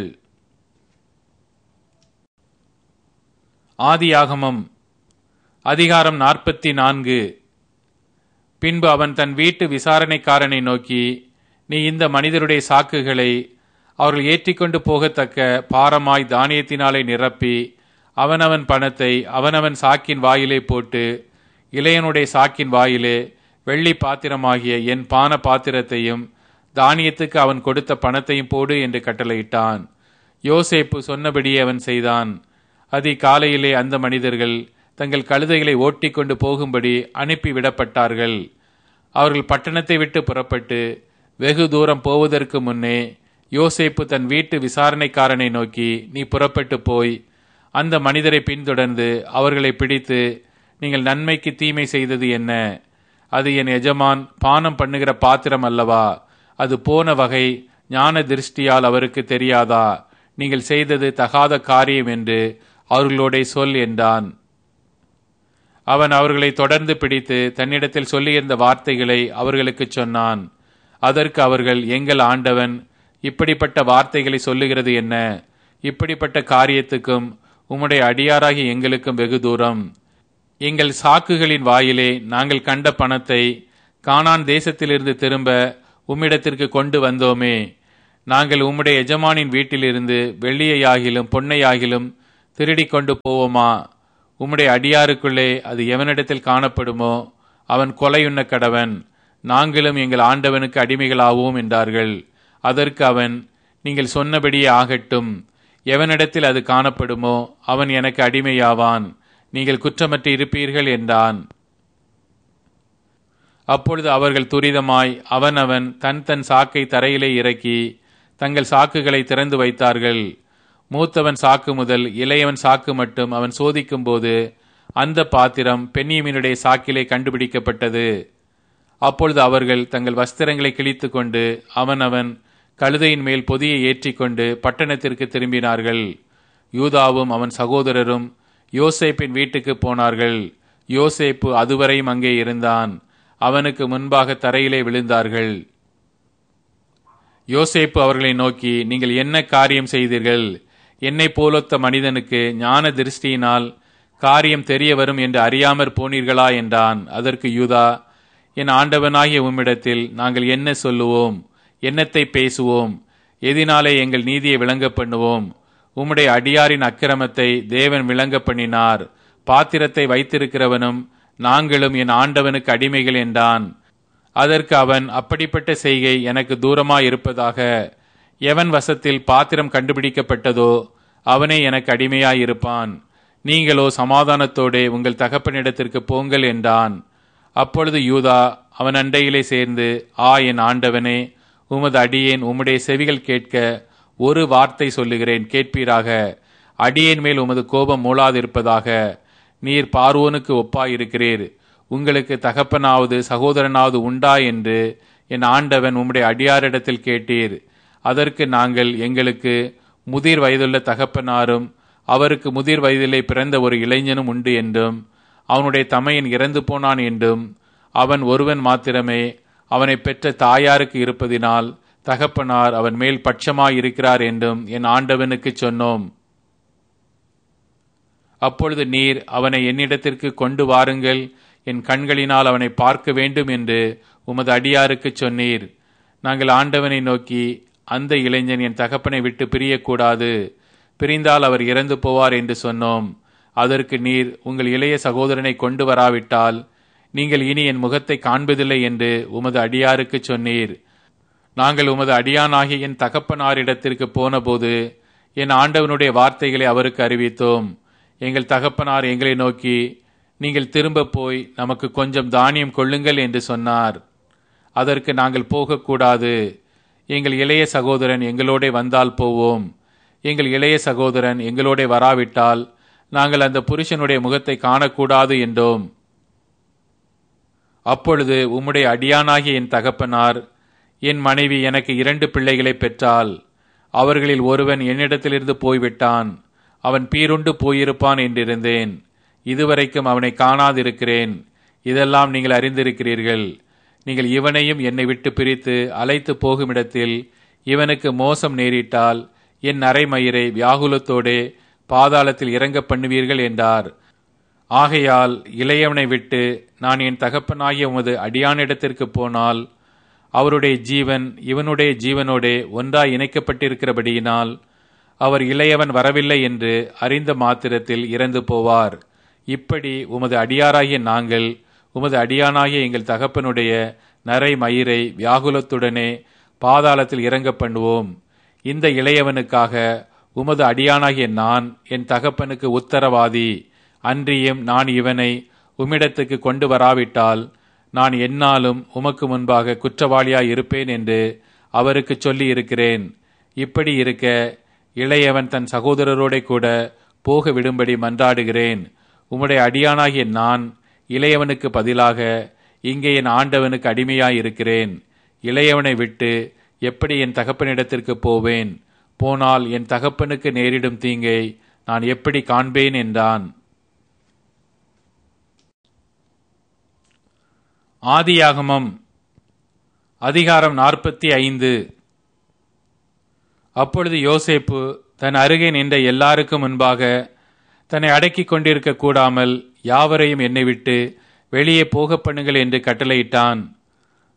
ஆதியாகமம் அதிகாரம் நாற்பத்தி நான்கு. பின்பு அவன் தன் வீட்டு விசாரணைக்காரனை நோக்கி, நீ இந்த மனிதருடைய சாக்குகளை அவர்கள் ஏற்றிக்கொண்டு போகத்தக்க பாரமாய் தானியத்தினாலே நிரப்பி அவனவன் பணத்தை அவனவன் சாக்கின் வாயிலே போட்டு இளையனுடைய சாக்கின் வாயிலே வெள்ளி பாத்திரமாகிய என் பான பாத்திரத்தையும் தானியத்துக்கு அவன் கொடுத்த பணத்தையும் போடு என்று கட்டளையிட்டான். யோசேப்பு சொன்னபடியே அவன் செய்தான். அதிகாலையிலே அந்த மனிதர்கள் தங்கள் கழுதைகளை ஓட்டிக்கொண்டு போகும்படி அனுப்பிவிடப்பட்டார்கள். அவர்கள் பட்டணத்தை விட்டு புறப்பட்டு வெகு தூரம் போவதற்கு முன்னே யோசேப்பு தன் வீட்டு விசாரணைக்காரனை நோக்கி, நீ புறப்பட்டு போய் அந்த மனிதரை பின்தொடர்ந்து அவர்களை பிடித்து, நீங்கள் நன்மைக்கு தீமை செய்தது என்ன? அது என் எஜமான் பானம் பண்ணுகிற பாத்திரம் அல்லவா? அது போன வகை ஞான திருஷ்டியால் அவருக்கு தெரியாதா? நீங்கள் செய்தது தகாத காரியம் என்று அவர்களோட சொல் என்றான். அவன் அவர்களை தொடர்ந்து பிடித்து தன்னிடத்தில் சொல்லியிருந்த வார்த்தைகளை அவர்களுக்கு சொன்னான். அதற்கு அவர்கள், எங்கள் ஆண்டவன் இப்படிப்பட்ட வார்த்தைகளை சொல்லுகிறது என்ன? இப்படிப்பட்ட காரியத்துக்கும் உம்முடைய அடியாராகி எங்களுக்கும் வெகு தூரம். எங்கள் சாக்குகளின் வாயிலே நாங்கள் கண்ட பணத்தை கானான் தேசத்திலிருந்து திரும்ப உம்மிடத்திற்கு கொண்டு வந்தோமே. நாங்கள் உம்முடைய எஜமானின் வீட்டிலிருந்து வெள்ளியையாகிலும் பொன்னையாகிலும் திருடி கொண்டு போவோமா? உம்முடைய அடியாருக்குள்ளே அது எவனிடத்தில் காணப்படுமோ அவன் கொலையுண்ண கடவன், நாங்களும் எங்கள் ஆண்டவனுக்கு அடிமைகளாவோம் என்றார்கள். அதற்கு அவன், நீங்கள் சொன்னபடியே ஆகட்டும், எவனிடத்தில் அது காணப்படுமோ அவன் எனக்கு அடிமையாவான், நீங்கள் குற்றமற்று இருப்பீர்கள் என்றான். அப்பொழுது அவர்கள் துரிதமாய் அவனவன் தன் தன் சாக்கை தரையிலே இறக்கி தங்கள் சாக்குகளை திறந்து வைத்தார்கள். மூத்தவன் சாக்கு முதல் இளையவன் சாக்கு மட்டும் அவன் சோதிக்கும் போது அந்த பாத்திரம் பென்யமீனுடைய சாக்கிலே கண்டுபிடிக்கப்பட்டது. அப்பொழுது அவர்கள் தங்கள் வஸ்திரங்களை கிழித்து கொண்டு அவனவன் கழுதையின் மேல் பொதியை ஏற்றிக்கொண்டு பட்டணத்திற்கு திரும்பினார்கள். யூதாவும் அவன் சகோதரரும் யோசேப்பின் வீட்டுக்கு போனார்கள். யோசேப்பு அதுவரையும் அங்கே இருந்தான். அவனுக்கு முன்பாக தரையிலே விழுந்தார்கள். யோசேப்பு அவர்களை நோக்கி, நீங்கள் என்ன காரியம் செய்தீர்கள்? என்னை போலொத்த மனிதனுக்கு ஞான திருஷ்டியினால் காரியம் தெரிய வரும் என்று அறியாமற் போனீர்களா என்றான். அதற்கு யூதா, என் ஆண்டவனாகிய உம்மிடத்தில் நாங்கள் என்ன சொல்லுவோம்? என்னத்தை பேசுவோம்? எதினாலே எங்கள் நீதியை விளங்க பண்ணுவோம்? உம்முடைய அடியாரின் அக்கிரமத்தை தேவன் விளங்க பண்ணினார். பாத்திரத்தை வைத்திருக்கிறவனும் நாங்களும் என் ஆண்டவனுக்கு அடிமைகள் என்றான். அதற்கு அவன், அப்படிப்பட்ட செய்கை எனக்கு தூரமாய் இருப்பதாக. எவன் வசத்தில் பாத்திரம் கண்டுபிடிக்கப்பட்டதோ அவனே எனக்கு அடிமையாய் இருப்பான். நீங்களோ சமாதானத்தோடே உங்கள் தகப்பனிடத்திற்கு போங்கள் என்றான். அப்பொழுது யூதா அவன் அண்டையிலே சேர்ந்து, ஆ என் ஆண்டவனே, உமது அடியேன் உம்முடைய செவிகள் கேட்க ஒரு வார்த்தை சொல்லுகிறேன், கேட்பீராக. அடியேன் மேல் உமது கோபம் மூளாதிருப்பதாக. நீர் பார்வோனுக்கு ஒப்பாயிருக்கிறீர். உங்களுக்கு தகப்பனாவது சகோதரனாவது உண்டா என்று என் ஆண்டவன் உம்முடைய அடியாரிடத்தில் கேட்டீர். அதற்கு நாங்கள், எங்களுக்கு முதிர் வயதுள்ள தகப்பனாரும் அவருக்கு முதிர் வயதிலே பிறந்த ஒரு இளைஞனும் உண்டு என்றும் அவனுடைய தமையன் இறந்து போனான் என்றும் அவன் ஒருவன் மாத்திரமே அவனை பெற்ற தாயாருக்கு இருப்பதினால் தகப்பனார் அவன் மேல் பட்சமாயிருக்கிறார் என்றும் என் ஆண்டவனுக்கு சொன்னோம். அப்பொழுது நீர் அவனை என்னிடத்திற்கு கொண்டு வாருங்கள், என் கண்களினால் அவனை பார்க்க வேண்டும் என்று உமது அடியாருக்கு சொன்னீர். நாங்கள் ஆண்டவனை நோக்கி, அந்த இளைஞன் என் தகப்பனை விட்டு பிரியக்கூடாது, பிரிந்தால் அவர் இறந்து போவார் என்று சொன்னோம். அதற்கு நீர், உங்கள் இளைய சகோதரனை கொண்டு வராவிட்டால் நீங்கள் இனி என் முகத்தை காண்பதில்லை என்று உமது அடியாருக்கு சொன்னீர். நாங்கள் உமது அடியானாகிய என் தகப்பனாரிடத்திற்கு போனபோது என் ஆண்டவனுடைய வார்த்தைகளை அவருக்கு அறிவித்தோம். எங்கள் தகப்பனார் எங்களை நோக்கி, நீங்கள் திரும்ப போய் நமக்கு கொஞ்சம் தானியம் கொள்ளுங்கள் என்று சொன்னார். அதற்கு நாங்கள் போகக்கூடாது, எங்கள் இளைய சகோதரன் எங்களோட வந்தால் போவோம், எங்கள் இளைய சகோதரன் எங்களோட வராவிட்டால் நாங்கள் அந்த புருஷனுடைய முகத்தை காணக்கூடாது என்றோம். அப்பொழுது உம்முடைய அடியானாகிய என் தகப்பனார், என் மனைவி எனக்கு இரண்டு பிள்ளைகளை பெற்றாள், அவர்களில் ஒருவன் என்னிடத்திலிருந்து போய்விட்டான், அவன் பீருண்டு போயிருப்பான் என்றிருந்தேன். இதுவரைக்கும் அவனை காணாதிருக்கிறேன். இதெல்லாம் நீங்கள் அறிந்திருக்கிறீர்கள். நீங்கள் இவனையும் என்னை விட்டு பிரித்து அழைத்து போகுமிடத்தில் இவனுக்கு மோசம் நேரிட்டால் என் நரைமயிரை வியாகுலத்தோடே பாதாளத்தில் இறங்க பண்ணுவீர்கள் என்றார். ஆகையால் இளையவனை விட்டு நான் என் தகப்பனாகிய உமது அடியானிடத்திற்கு போனால் அவருடைய ஜீவன் இவனுடைய ஜீவனோடே ஒன்றாய் இணைக்கப்பட்டிருக்கிறபடியினால் அவர் இளையவன் வரவில்லை என்று அறிந்த மாத்திரத்தில் இறந்து போவார். இப்படி உமது அடியாராகிய நாங்கள் உமது அடியானாகிய எங்கள் தகப்பனுடைய நரை மயிரை வியாகுலத்துடனே பாதாளத்தில் இறங்க பண்ணுவோம். இந்த இளையவனுக்காக உமது அடியானாகிய நான் என் தகப்பனுக்கு உத்தரவாதி. அன்றியும் நான் இவனை உம்மிடத்துக்கு கொண்டு வராவிட்டால் நான் எந்நாளும் உமக்கு முன்பாக குற்றவாளியாய் இருப்பேன் என்று அவருக்கு சொல்லி இருக்கிறேன். இப்படி இருக்க இளையவன் தன் சகோதரரோட கூட போக விடும்படி மன்றாடுகிறேன். உம்முடைய அடியானாகிய நான் இளையவனுக்கு பதிலாக இங்கே என் ஆண்டவனுக்கு அடிமையாயிருக்கிறேன். இளையவனை விட்டு எப்படி என் தகப்பனிடத்திற்கு போவேன்? போனால் என் தகப்பனுக்கு நேரிடும் தீங்கை நான் எப்படி காண்பேன் என்றான். ஆதியாகமம் அதிகாரம் நாற்பத்தி ஐந்து. அப்பொழுது யோசேப்பு தன் அருகே நின்ற எல்லாருக்கும் முன்பாக தன்னை அடக்கிக் கொண்டிருக்க கூடாமல் யாவரையும் என்னை விட்டு வெளியே போக பண்ணுங்கள் என்று கட்டளையிட்டான்.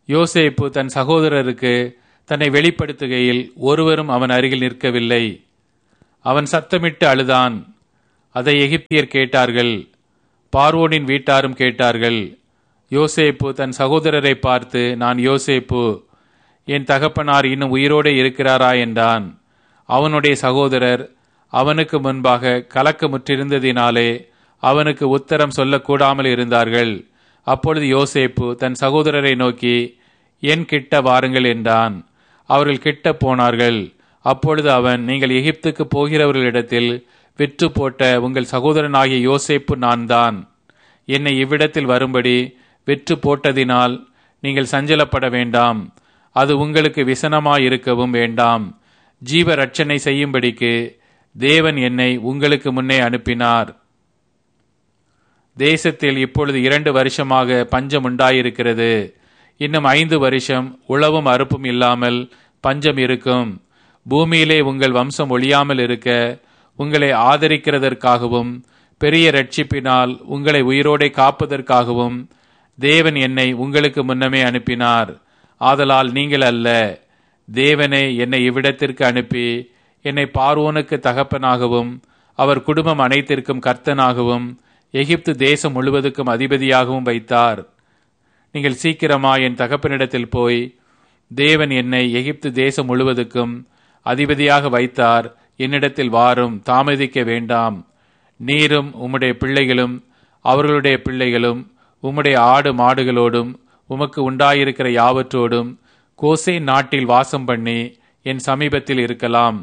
யோசேப்பு தன் சகோதரருக்கு தன்னை வெளிப்படுத்துகையில் ஒருவரும் அவன் அருகில் நிற்கவில்லை. அவன் சத்தமிட்டு அழுதான். அதை எகிப்தியர் கேட்டார்கள், பார்வோனின் வீட்டாரும் கேட்டார்கள். யோசேப்பு தன் சகோதரரை பார்த்து, நான் யோசேப்பு, என் தகப்பனார் இன்னும் உயிரோடு இருக்கிறாரா என்றான். அவனுடைய சகோதரர் அவனுக்கு முன்பாக கலக்கமுற்றிருந்ததினாலே அவனுக்கு உத்தரம் சொல்லக்கூடாமல் இருந்தார்கள். அப்பொழுது யோசேப்பு தன் சகோதரரை நோக்கி, என் கிட்ட வாருங்கள் என்றான். அவர்கள் கிட்ட போனார்கள். அப்பொழுது அவன், நீங்கள் எகிப்துக்கு போகிறவர்களிடத்தில் விற்று போட்ட உங்கள் சகோதரனாகிய யோசேப்பு நான் தான். என்னை இவ்விடத்தில் வரும்படி விற்று போட்டதினால் நீங்கள் சஞ்சலப்பட வேண்டாம். அது உங்களுக்கு விசனமாயிருக்கவும் வேண்டாம். ஜீவ ரட்சணை செய்யும்படிக்கு தேவன் என்னை உங்களுக்கு முன்னே அனுப்பினார். தேசத்தில் இப்பொழுது இரண்டு வருஷமாக பஞ்சம் உண்டாயிருக்கிறது. இன்னும் ஐந்து வருஷம் உழவும் அறுப்பும் இல்லாமல் பஞ்சம் இருக்கும். பூமியிலே உங்கள் வம்சம் ஒழியாமல் இருக்க உங்களை ஆதரிக்கிறதற்காகவும் பெரிய ரட்சிப்பினால் உங்களை உயிரோடே காப்பதற்காகவும் தேவன் என்னை உங்களுக்கு முன்னமே அனுப்பினார். ஆதலால் நீங்கள் அல்ல, தேவனே என்னை இவ்விடத்திற்கு அனுப்பி என்னை பார்வோனுக்கு தகப்பனாகவும் அவர் குடும்பம் அனைத்திற்கும் கர்த்தனாகவும் எகிப்து தேசம் முழுவதுக்கும் அதிபதியாகவும் வைத்தார். நீங்கள் சீக்கிரமா என் தகப்பனிடத்தில் போய், தேவன் என்னை எகிப்து தேசம் முழுவதுக்கும் அதிபதியாக வைத்தார், என்னிடத்தில் வாரும், தாமதிக்க வேண்டாம். நீரும் உம்முடைய பிள்ளைகளும் அவர்களுடைய பிள்ளைகளும் உம்முடைய ஆடு மாடுகளோடும் உமக்கு உண்டாயிருக்கிற யாவற்றோடும் கோசேன் நாட்டில் வாசம் பண்ணி என் சமீபத்தில் இருக்கலாம்.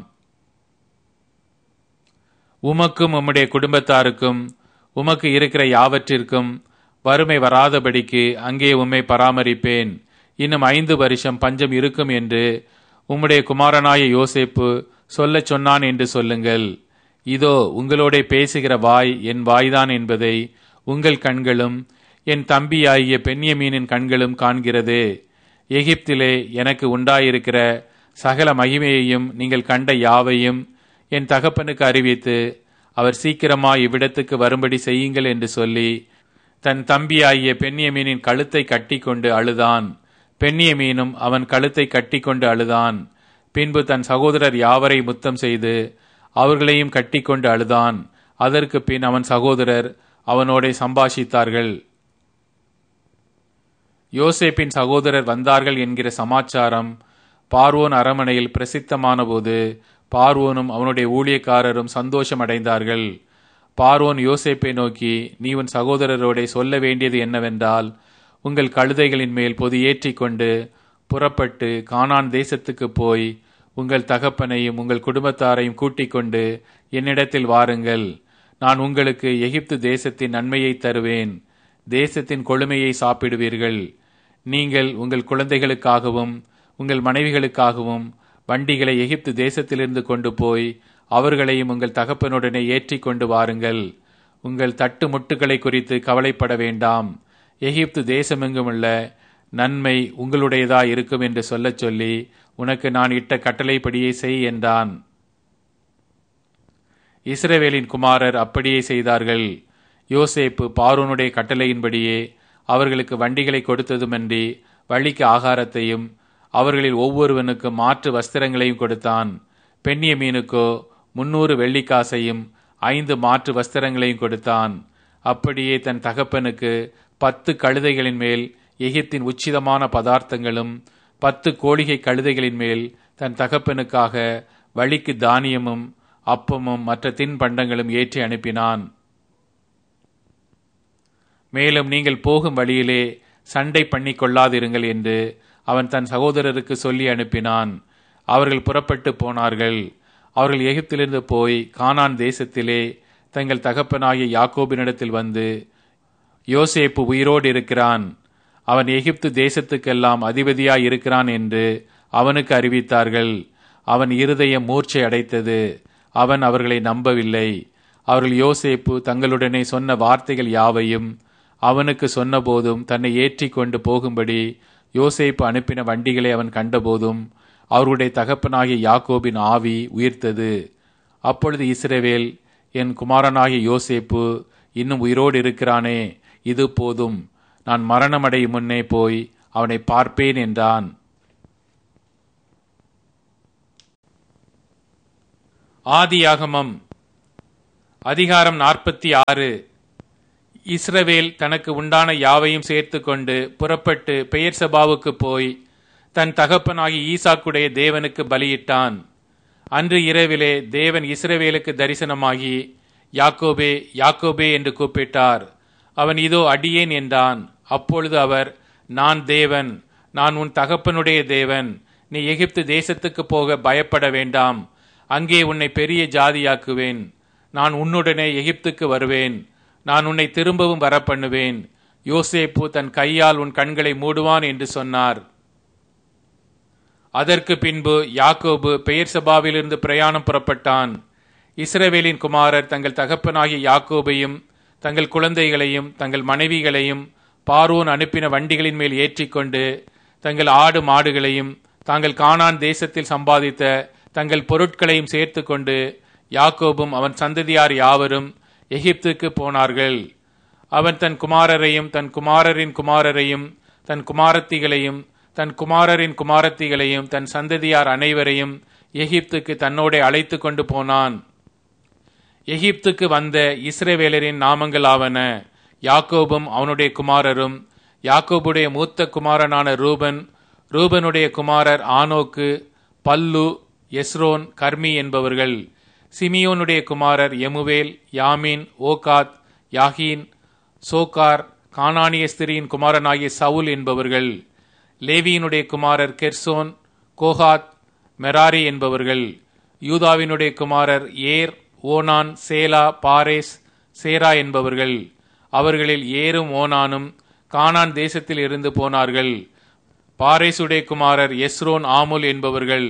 உமக்கும் உம்முடைய குடும்பத்தாருக்கும் உமக்கு இருக்கிற யாவற்றிற்கும் வறுமை வராதபடிக்கு அங்கே உம்மை பராமரிப்பேன். இன்னும் ஐந்து வருஷம் பஞ்சம் இருக்கும் என்று உம்முடைய குமாரனாய யோசேப்பு சொல்லச் சொன்னான் என்று சொல்லுங்கள். இதோ உங்களோட பேசுகிற வாய் என் வாய்தான் என்பதை உங்கள் கண்களும் என் தம்பியாகிய பென்யமீனின் கண்களும் காண்கிறது. எகிப்திலே எனக்கு உண்டாயிருக்கிற சகல மகிமையையும் நீங்கள் கண்ட யாவையும் என் தகப்பனுக்கு அறிவித்து அவர் சீக்கிரமாய் இவ்விடத்துக்கு வரும்படி செய்யுங்கள் என்று சொல்லி தன் தம்பியாகிய பென்யமீனின் கழுத்தை கட்டி கொண்டு அழுதான். பென்யமீனும் அவன் கழுத்தை கட்டி கொண்டு அழுதான். பின்பு தன் சகோதரர் யாவரை முத்தம் செய்து அவர்களையும் கட்டி கொண்டு அழுதான். அதற்கு பின் அவன் சகோதரர் அவனோட சம்பாஷித்தார்கள். யோசேப்பின் சகோதரர் வந்தார்கள் என்கிற சமாச்சாரம் பார்வோன் அரமனையில் பிரசித்தமான போது பார்வோனும் அவனுடைய ஊழியக்காரரும் சந்தோஷம் அடைந்தார்கள். பார்வோன் யோசேப்பை நோக்கி, நீ உன் சகோதரரோட சொல்ல வேண்டியது என்னவென்றால், உங்கள் கழுதைகளின் மேல் பொதி ஏற்றி கொண்டு புறப்பட்டு கானான் தேசத்துக்கு போய் உங்கள் தகப்பனையும் உங்கள் குடும்பத்தாரையும் கூட்டிக் கொண்டு என்னிடத்தில் வாருங்கள். நான் உங்களுக்கு எகிப்து தேசத்தின் நன்மையை தருவேன். தேசத்தின் கொழுமையை சாப்பிடுவீர்கள். நீங்கள் உங்கள் குழந்தைகளுக்காகவும் உங்கள் மனைவிகளுக்காகவும் வண்டிகளை எகிப்து தேசத்திலிருந்து கொண்டு போய் அவர்களையும் உங்கள் தகப்பனுடனே ஏற்றி கொண்டு வாருங்கள். உங்கள் தட்டு முட்டுகளை குறித்து கவலைப்பட வேண்டாம். எகிப்து தேசமெங்குமுள்ள நன்மை உங்களுடையதா இருக்கும் என்று சொல்லச் சொல்லி உனக்கு நான் இட்ட கட்டளைப்படியே செய் என்றான். இஸ்ரவேலின் குமாரர் அப்படியே செய்தார்கள். யோசேப்பு பார்வோனுடைய கட்டளையின்படியே அவர்களுக்கு வண்டிகளை கொடுத்ததுமன்றி வழிக்கு ஆகாரத்தையும் அவர்களில் ஒவ்வொருவனுக்கு மாற்று வஸ்திரங்களையும் கொடுத்தான். பென்யமீனுக்கோ முன்னூறு வெள்ளிக்காசையும் ஐந்து மாற்று வஸ்திரங்களையும் கொடுத்தான். அப்படியே தன் தகப்பனுக்கு பத்து கழுதைகளின் மேல் எகிப்தின் உச்சிதமான பதார்த்தங்களும் பத்து கோழிகை கழுதைகளின் மேல் தன் தகப்பனுக்காக வழிக்கு தானியமும் அப்பமும் மற்ற தின்பண்டங்களும் ஏற்றி அனுப்பினான். மேலும் நீங்கள் போகும் வழியிலே சண்டை பண்ணி கொள்ளாதிருங்கள் என்று அவன் தன் சகோதரருக்கு சொல்லி அனுப்பினான். அவர்கள் புறப்பட்டு போனார்கள். அவர்கள் எகிப்திலிருந்து போய் கானான் தேசத்திலே தங்கள் தகப்பனாகிய யாக்கோபினிடத்தில் வந்து, யோசேப்பு உயிரோடு இருக்கிறான், அவன் எகிப்து தேசத்துக்கெல்லாம் அதிபதியாய் இருக்கிறான் என்று அவனுக்கு அறிவித்தார்கள். அவன் இருதயம் மூர்ச்சை அடைத்தது. அவன் அவர்களை நம்பவில்லை. அவர்கள் யோசேப்பு தங்களுடனே சொன்ன வார்த்தைகள் யாவையும் அவனுக்கு சொன்னபோதும் தன்னை ஏற்றி கொண்டு போகும்படி யோசேப்பு அனுப்பின வண்டிகளை அவன் கண்டபோதும் அவருடைய தகப்பனாகிய யாக்கோபின் ஆவி உயிர்த்தது. அப்பொழுது இஸ்ரவேல், என் குமாரனாகிய யோசேப்பு இன்னும் உயிரோடு இருக்கிறானே, இது போதும், நான் மரணமடையும் முன்னே போய் அவனை பார்ப்பேன் என்றான். ஆதியாகமம் அதிகாரம் நாற்பத்தி ஆறு. இஸ்ரவேல் தனக்கு உண்டான யாவையும் சேர்த்து கொண்டு புறப்பட்டு பெயர்செபாவுக்கு போய் தன் தகப்பனாகி ஈசாக்குடைய தேவனுக்கு பலியிட்டான். அன்று இரவிலே தேவன் இஸ்ரவேலுக்கு தரிசனமாகி யாக்கோபே யாக்கோபே என்று கூப்பிட்டார். அவன் இதோ அடியேன் என்றான். அப்பொழுது அவர், நான் தேவன், நான் உன் தகப்பனுடைய தேவன். நீ எகிப்து தேசத்துக்கு போக பயப்பட வேண்டாம். அங்கே உன்னை பெரிய ஜாதியாக்குவேன். நான் உன்னுடனே எகிப்துக்கு வருவேன். நான் உன்னை திரும்பவும் வரப்பண்ணுவேன். யோசேப்பு தன் கையால் உன் கண்களை மூடுவான் என்று சொன்னார். அதற்கு பின்பு யாக்கோபு பெயர்செபாவிலிருந்து பிரயாணம் புறப்பட்டான். இஸ்ரவேலின் குமாரர் தங்கள் தகப்பனாகிய யாக்கோபையும் தங்கள் குழந்தைகளையும் தங்கள் மனைவிகளையும் பார்வோன் அனுப்பின வண்டிகளின் மேல் ஏற்றிக்கொண்டு தங்கள் ஆடு மாடுகளையும் தாங்கள் கானான் தேசத்தில் சம்பாதித்த தங்கள் பொருட்களையும் சேர்த்து கொண்டு யாக்கோபும் அவன் சந்ததியார் யாவரும் எகிப்துக்கு போனார்கள். அவன் தன் குமாரரையும் தன் குமாரரின் குமாரரையும் தன் குமாரத்திகளையும் தன் குமாரரின் குமாரத்திகளையும் தன் சந்ததியார் அனைவரையும் எகிப்துக்கு தன்னோட அழைத்து கொண்டு போனான். எகிப்துக்கு வந்த இஸ்ரவேலரின் நாமங்களாவன: யாக்கோபும் அவனுடைய குமாரரும், யாக்கோபுடைய மூத்த குமாரனான ரூபன், ரூபனுடைய குமாரர் ஆனோக்கு, பல்லு, எஸ்ரோன், கர்மி என்பவர்கள். சிமியோனுடைய குமாரர் எமுவேல், யாமின், ஓகாத், யாகீன், சோகார், கானானிய ஸ்திரியின் குமாரனாகிய சவுல் என்பவர்கள். லேவியினுடைய குமாரர் கெர்சோன், கோகாத், மெராரி என்பவர்கள். யூதாவினுடைய குமாரர் ஏர், ஓனான், சேலா, பாரேஸ், சேரா என்பவர்கள். அவர்களில் ஏரும் ஓனானும் கானான் தேசத்தில் இருந்து போனார்கள். பாரேசுடைய குமாரர் எஸ்ரோன், ஆமுல் என்பவர்கள்.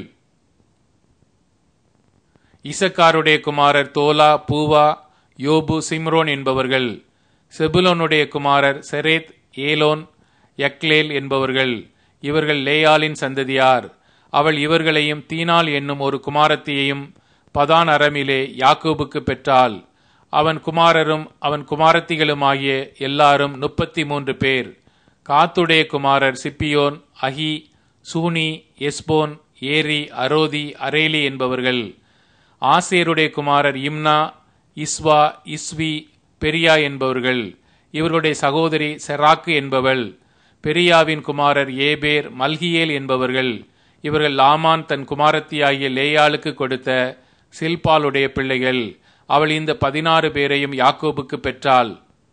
இசக்காருடைய குமாரர் தோலா, பூவா, யோபு, சிம்ரோன் என்பவர்கள். செபுலோனுடைய குமாரர் செரேத், ஏலோன், யக்லேல் என்பவர்கள். இவர்கள் லேயாலின் சந்ததியார். அவள் இவர்களையும் தீனாள் என்னும் ஒரு குமாரத்தியையும் பதான் அரமிலே யாக்கோபுக்கு பெற்றாள். அவன் குமாரரும் அவன் குமாரத்திகளுமாகிய எல்லாரும் முப்பத்தி மூன்று பேர். காத்துடைய குமாரர் சிப்பியோன், அகி, சூனி, எஸ்போன், ஏரி, அரோதி, அரேலி என்பவர்கள். ஆசேருடைய குமாரர் இம்னா, இஸ்வா, இஸ்வி, பெரியா என்பவர்கள். இவர்களுடைய சகோதரி செராக்கு என்பவள். பெரியாவின் குமாரர் ஏபேர், மல்கியேல் என்பவர்கள். இவர்கள் லாமான் தன் குமாரத்தியாகிய லேயாளுக்கு கொடுத்த சில்பாலுடைய பிள்ளைகள். அவள் இந்த பதினாறு பேரையும் யாக்கோபுக்கு பெற்றாள்.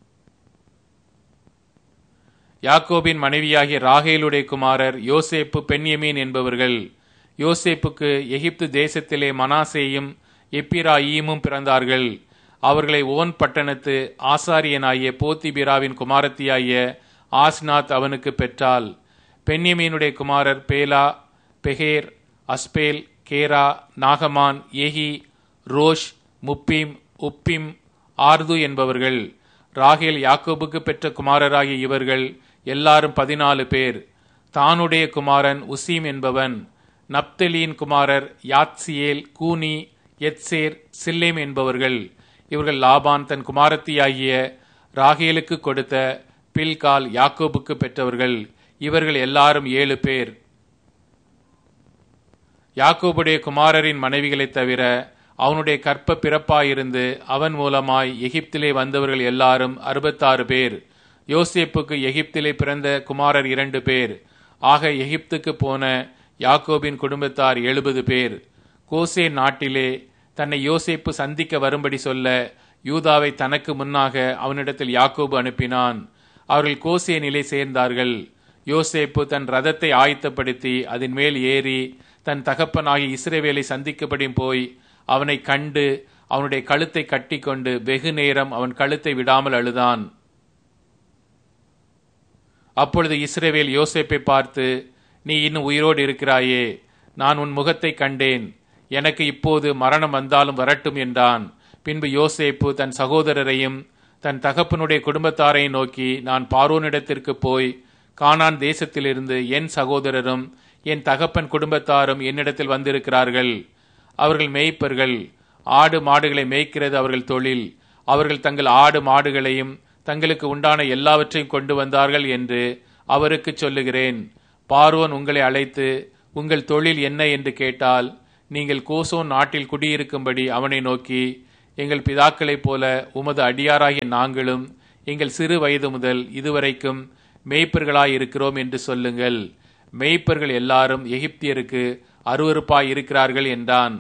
யாக்கோபின் மனைவியாகிய ராகேலுடைய குமாரர் யோசேப்பு, பென்யமீன் என்பவர்கள். யோசேப்புக்கு எகிப்து தேசத்திலே மனாசேயும் எப்பிராயீமும் பிறந்தார்கள். அவர்களை ஓன் பட்டணத்து ஆசாரியனாகிய போத்திபிராவின் குமாரத்தியாகிய ஆஸ்நாத் அவனுக்கு பெற்றாள். பென்யமீனுடைய குமாரர் பேலா, பெகேர், அஸ்பேல், கேரா, நாகமான், ஏகி, ரோஷ், முப்பிம், உப்பிம், ஆர்து என்பவர்கள். ராகேல் யாக்கோபுக்கு பெற்ற குமாரராகிய இவர்கள் எல்லாரும் பதினாலு பேர். தானுடைய குமாரன் உசீம் என்பவன். நப்தலியின் குமாரர் யாத்சியேல், கூனி, எத்சேர், சில்லேம் என்பவர்கள். இவர்கள் லாபான் தன் குமாரத்தியாகிய ராகேலுக்கு கொடுத்த பில்கால் யாக்கோபுக்கு பெற்றவர்கள். இவர்கள் எல்லாரும் ஏழு பேர். யாக்கோபுடைய குமாரரின் மனைவிகளைத் தவிர அவனுடைய கற்ப பிறப்பாயிருந்து அவன் மூலமாய் எகிப்திலே வந்தவர்கள் எல்லாரும் அறுபத்தாறு பேர். யோசேப்புக்கு எகிப்திலே பிறந்த குமாரர் இரண்டு பேர். ஆக எகிப்துக்கு போன யாக்கோபின் குடும்பத்தார் எழுபது பேர். கோசே நாட்டிலே தன்னை யோசேப்பு சந்திக்க வரும்படி சொல்ல யூதாவை தனக்கு முன்னாக அவனிடத்தில் யாக்கோபு அனுப்பினான். அவர்கள் கோசே நிலை சேர்ந்தார்கள். யோசேப்பு தன் ரதத்தை ஆயத்தப்படுத்தி அதன் மேல் ஏறி தன் தகப்பனாகிய இஸ்ரவேலை சந்திக்கப்படி போய் அவனை கண்டு அவனுடைய கழுத்தை கட்டி கொண்டு வெகு நேரம் அவன் கழுத்தை விடாமல் அழுதான். அப்பொழுது இஸ்ரவேல் யோசேப்பை பார்த்து, நீ இன்னும் உயிரோடு இருக்கிறாயே, நான் உன் முகத்தை கண்டேன், எனக்கு இப்போது மரணம் வந்தாலும் வரட்டும் என்றான். பின்பு யோசேப்பு தன் சகோதரரையும் தன் தகப்பனுடைய குடும்பத்தாரையும் நோக்கி, நான் பார்வோனிடத்திற்கு போய் கானான் தேசத்திலிருந்து என் சகோதரரும் என் தகப்பன் குடும்பத்தாரும் என்னிடத்தில் வந்திருக்கிறார்கள். அவர்கள் மேய்ப்பர்கள், ஆடு மாடுகளை மேய்க்கிறது அவர்கள் தொழில். அவர்கள் தங்கள் ஆடு மாடுகளையும் தங்களுக்கு உண்டான எல்லாவற்றையும் கொண்டு வந்தார்கள் என்று அவருக்கு சொல்லுகிறேன், பார்வோன் உங்களை அழைத்து உங்கள் தொழில் என்ன என்று கேட்டால், நீங்கள் கோசோன் நாட்டில் குடியிருக்கும்படி அவனை நோக்கி, எங்கள் பிதாக்களைப் போல உமது அடியாராகிய நாங்களும் எங்கள் சிறு வயது முதல் இதுவரைக்கும் மேய்ப்பர்களாயிருக்கிறோம் என்று சொல்லுங்கள். மேய்ப்பர்கள் எல்லாரும் எகிப்தியருக்கு அருவருப்பாய் இருக்கிறார்கள் என்றான்.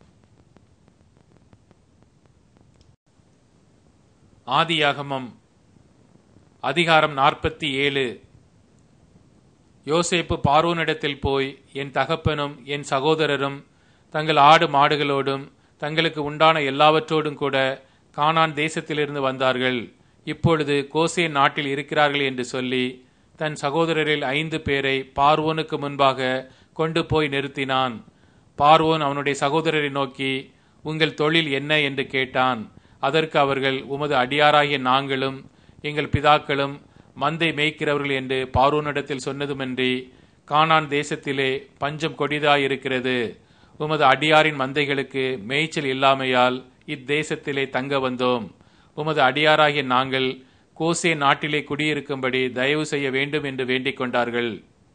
ஆதியாகமம் அதிகாரம் நாற்பத்தி ஏழு. யோசேப்பு பார்வோனிடத்தில் போய், என் தகப்பனும் என் சகோதரரும் தங்கள் ஆடு மாடுகளோடும் தங்களுக்கு உண்டான எல்லாவற்றோடும் கூட கானான் தேசத்திலிருந்து வந்தார்கள். இப்பொழுது கோசேன் நாட்டில் இருக்கிறார்கள் என்று சொல்லி தன் சகோதரரில் ஐந்து பேரை பார்வோனுக்கு முன்பாக கொண்டு போய் நிறுத்தினான். பார்வோன் அவனுடைய சகோதரரை நோக்கி, உங்கள் தொழில் என்ன என்று கேட்டான். அதற்கு அவர்கள், உமது அடியாராகிய நாங்களும் எங்கள் பிதாக்களும் மந்தை மேய்க்கிறவர்கள் என்று பார்வோனிடத்தில் சொன்னதுமின்றி, கானான் தேசத்திலே பஞ்சம் கொடிதாயிருக்கிறது. உமது அடியாரின் மந்தைகளுக்கு மேய்ச்சல் இல்லாமையால் இத்தேசத்திலே தங்க வந்தோம். உமது அடியாராகிய நாங்கள் கோசே நாட்டிலே குடியிருக்கும்படி தயவு செய்ய வேண்டும் என்று வேண்டிக் கொண்டார்கள்.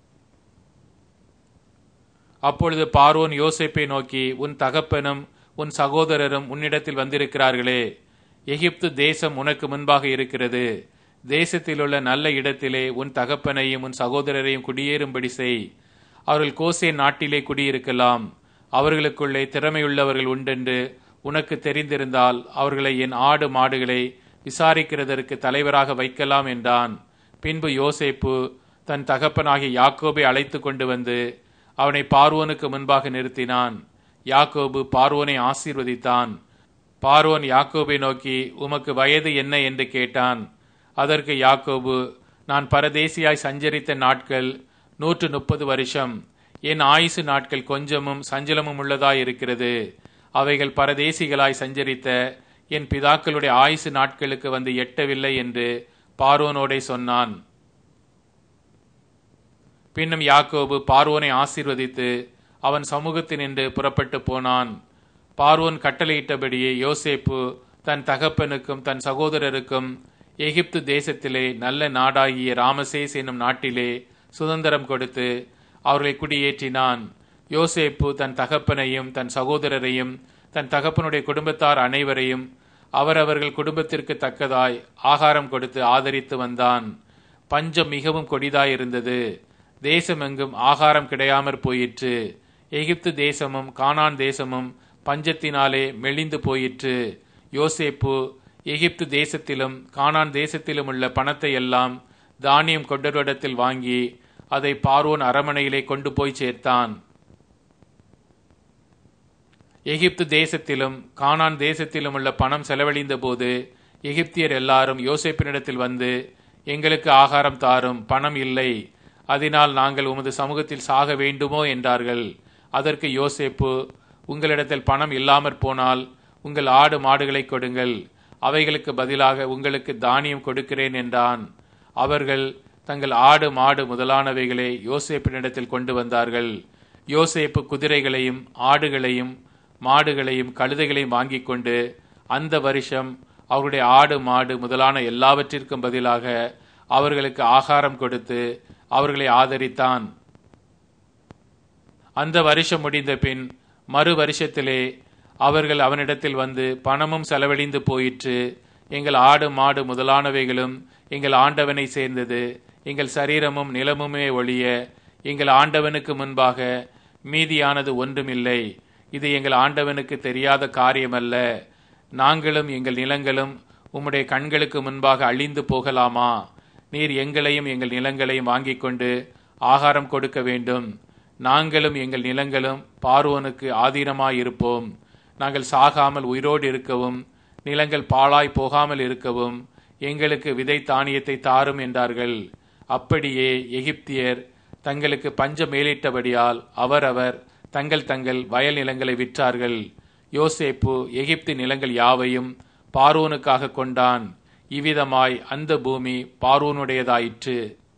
அப்பொழுது பார்வோன் யோசேப்பை நோக்கி, உன் தகப்பனும் உன் சகோதரரும் உன்னிடத்தில் வந்திருக்கிறார்களே, எகிப்து தேசம் உனக்கு முன்பாக இருக்கிறது. தேசத்திலுள்ள நல்ல இடத்திலே உன் தகப்பனையும் உன் சகோதரரையும் குடியேறும்படி செய். அவர்கள் கோசே நாட்டிலே குடியிருக்கலாம். அவர்களுக்குள்ளே திறமையுள்ளவர்கள் உண்டென்று உனக்கு தெரிந்திருந்தால் அவர்களை என் ஆடு மாடுகளை விசாரிக்கிறதற்கு தலைவராக வைக்கலாம் என்றான். பின்பு யோசேப்பு தன் தகப்பனாகிய யாக்கோபை அழைத்து கொண்டு வந்து அவனை பார்வோனுக்கு முன்பாக நிறுத்தினான். யாக்கோபு பார்வோனை ஆசீர்வதித்தான். பார்வோன் யாக்கோபை நோக்கி, உமக்கு வயது என்ன என்று கேட்டான். அதற்கு யாக்கோபு, நான் பரதேசியாய் சஞ்சரித்த நாட்கள் நூற்று முப்பது வருஷம். என் ஆயுசு நாட்கள் கொஞ்சமும் சஞ்சலமும் உள்ளதாய் இருக்கிறது. அவைகள் பரதேசிகளாய் சஞ்சரித்த என் பிதாக்களுடைய ஆயுசு நாட்களுக்கு வந்து எட்டவில்லை என்று பார்வோனோடே சொன்னான். பின்னும் யாக்கோபு பார்வோனை ஆசீர்வதித்து அவன் சமூகத்தினின்று புறப்பட்டு போனான். பார்வோன் கட்டளையிட்டபடியே யோசேப்பு தன் தகப்பனுக்கும் தன் சகோதரருக்கும் எகிப்து தேசத்திலே நல்ல நாடாகிய ராமசேஸ் என்னும் நாட்டிலே சுதந்திரம் கொடுத்து அவர்களை குடியேற்றினான். யோசேப்பு தன் தகப்பனையும் தன் சகோதரரையும் தன் தகப்பனுடைய குடும்பத்தார் அனைவரையும் அவரவர்கள் குடும்பத்திற்கு தக்கதாய் ஆகாரம் கொடுத்து ஆதரித்து வந்தான். பஞ்சம் மிகவும் கொடிதாயிருந்தது. தேசமெங்கும் ஆகாரம் கிடையாமற் போயிற்று. எகிப்து தேசமும் கானான் தேசமும் பஞ்சத்தினாலே மெலிந்து போயிற்று. யோசேப்பு எகிப்து தேசத்திலும் கானான் தேசத்திலும் உள்ள பணத்தை எல்லாம் தானியம் கொண்டவரிடத்தில் வாங்கி அதை பார்வோன் அரமனையிலே கொண்டு போய் சேர்த்தான். எகிப்து தேசத்திலும் கானான் தேசத்திலும் உள்ள பணம் செலவழிந்த போது எகிப்தியர் எல்லாரும் யோசேப்பினிடத்தில் வந்து, எங்களுக்கு ஆகாரம் தாரும், பணம் இல்லை, அதனால் நாங்கள் உமது சமூகத்தில் சாக வேண்டுமோ என்றார்கள். அதற்கு யோசேப்பு, உங்களிடத்தில் பணம் இல்லாமற் போனால் உங்கள் ஆடு மாடுகளை கொடுங்கள், அவைகளுக்கு பதிலாக உங்களுக்கு தானியம் கொடுக்கிறேன் என்றான். அவர்கள் தங்கள் ஆடு மாடு முதலானவைகளை யோசேப்பினிடத்தில் கொண்டு வந்தார்கள். யோசேப்பு குதிரைகளையும் ஆடுகளையும் மாடுகளையும் கழுதைகளையும் வாங்கி கொண்டு அந்த வருஷம் அவருடைய ஆடு மாடு முதலான எல்லாவற்றிற்கும் பதிலாக அவர்களுக்கு ஆகாரம் கொடுத்து அவர்களை ஆதரித்தான். அந்த வருஷம் முடிந்த பின் மறு வருஷத்திலே அவர்கள் அவனிடத்தில் வந்து, பணமும் செலவழிந்து போயிற்று, எங்கள் ஆடு மாடு முதலானவைகளும் எங்கள் ஆண்டவனை சேர்ந்தது, எங்கள் சரீரமும் நிலமுமே ஒழிய எங்கள் ஆண்டவனுக்கு முன்பாக மீதியானது ஒன்றுமில்லை. இது எங்கள் ஆண்டவனுக்கு தெரியாத காரியமல்ல. நாங்களும் எங்கள் நிலங்களும் உம்முடைய கண்களுக்கு முன்பாக அழிந்து போகலாமா? நீர் எங்களையும் எங்கள் நிலங்களையும் வாங்கிக் கொண்டு ஆகாரம் கொடுக்க வேண்டும். நாங்களும் எங்கள் நிலங்களும் பார்வோனுக்கு ஆதீனமாயிருப்போம். நாங்கள் சாகாமல் உயிரோடு இருக்கவும் நிலங்கள் பாழாய் போகாமல் இருக்கவும் எங்களுக்கு விதை தானியத்தை தாரும் என்றார்கள். அப்படியே எகிப்தியர் தங்களுக்கு பஞ்சம் மேலிட்டபடியால் அவரவர் தங்கள் தங்கள் வயல் நிலங்களை விற்றார்கள். யோசேப்பு எகிப்து நிலங்கள் யாவையும் பார்வோனுக்காக கொண்டான். இவ்விதமாய் அந்த பூமி பார்வோனுடையதாயிற்று.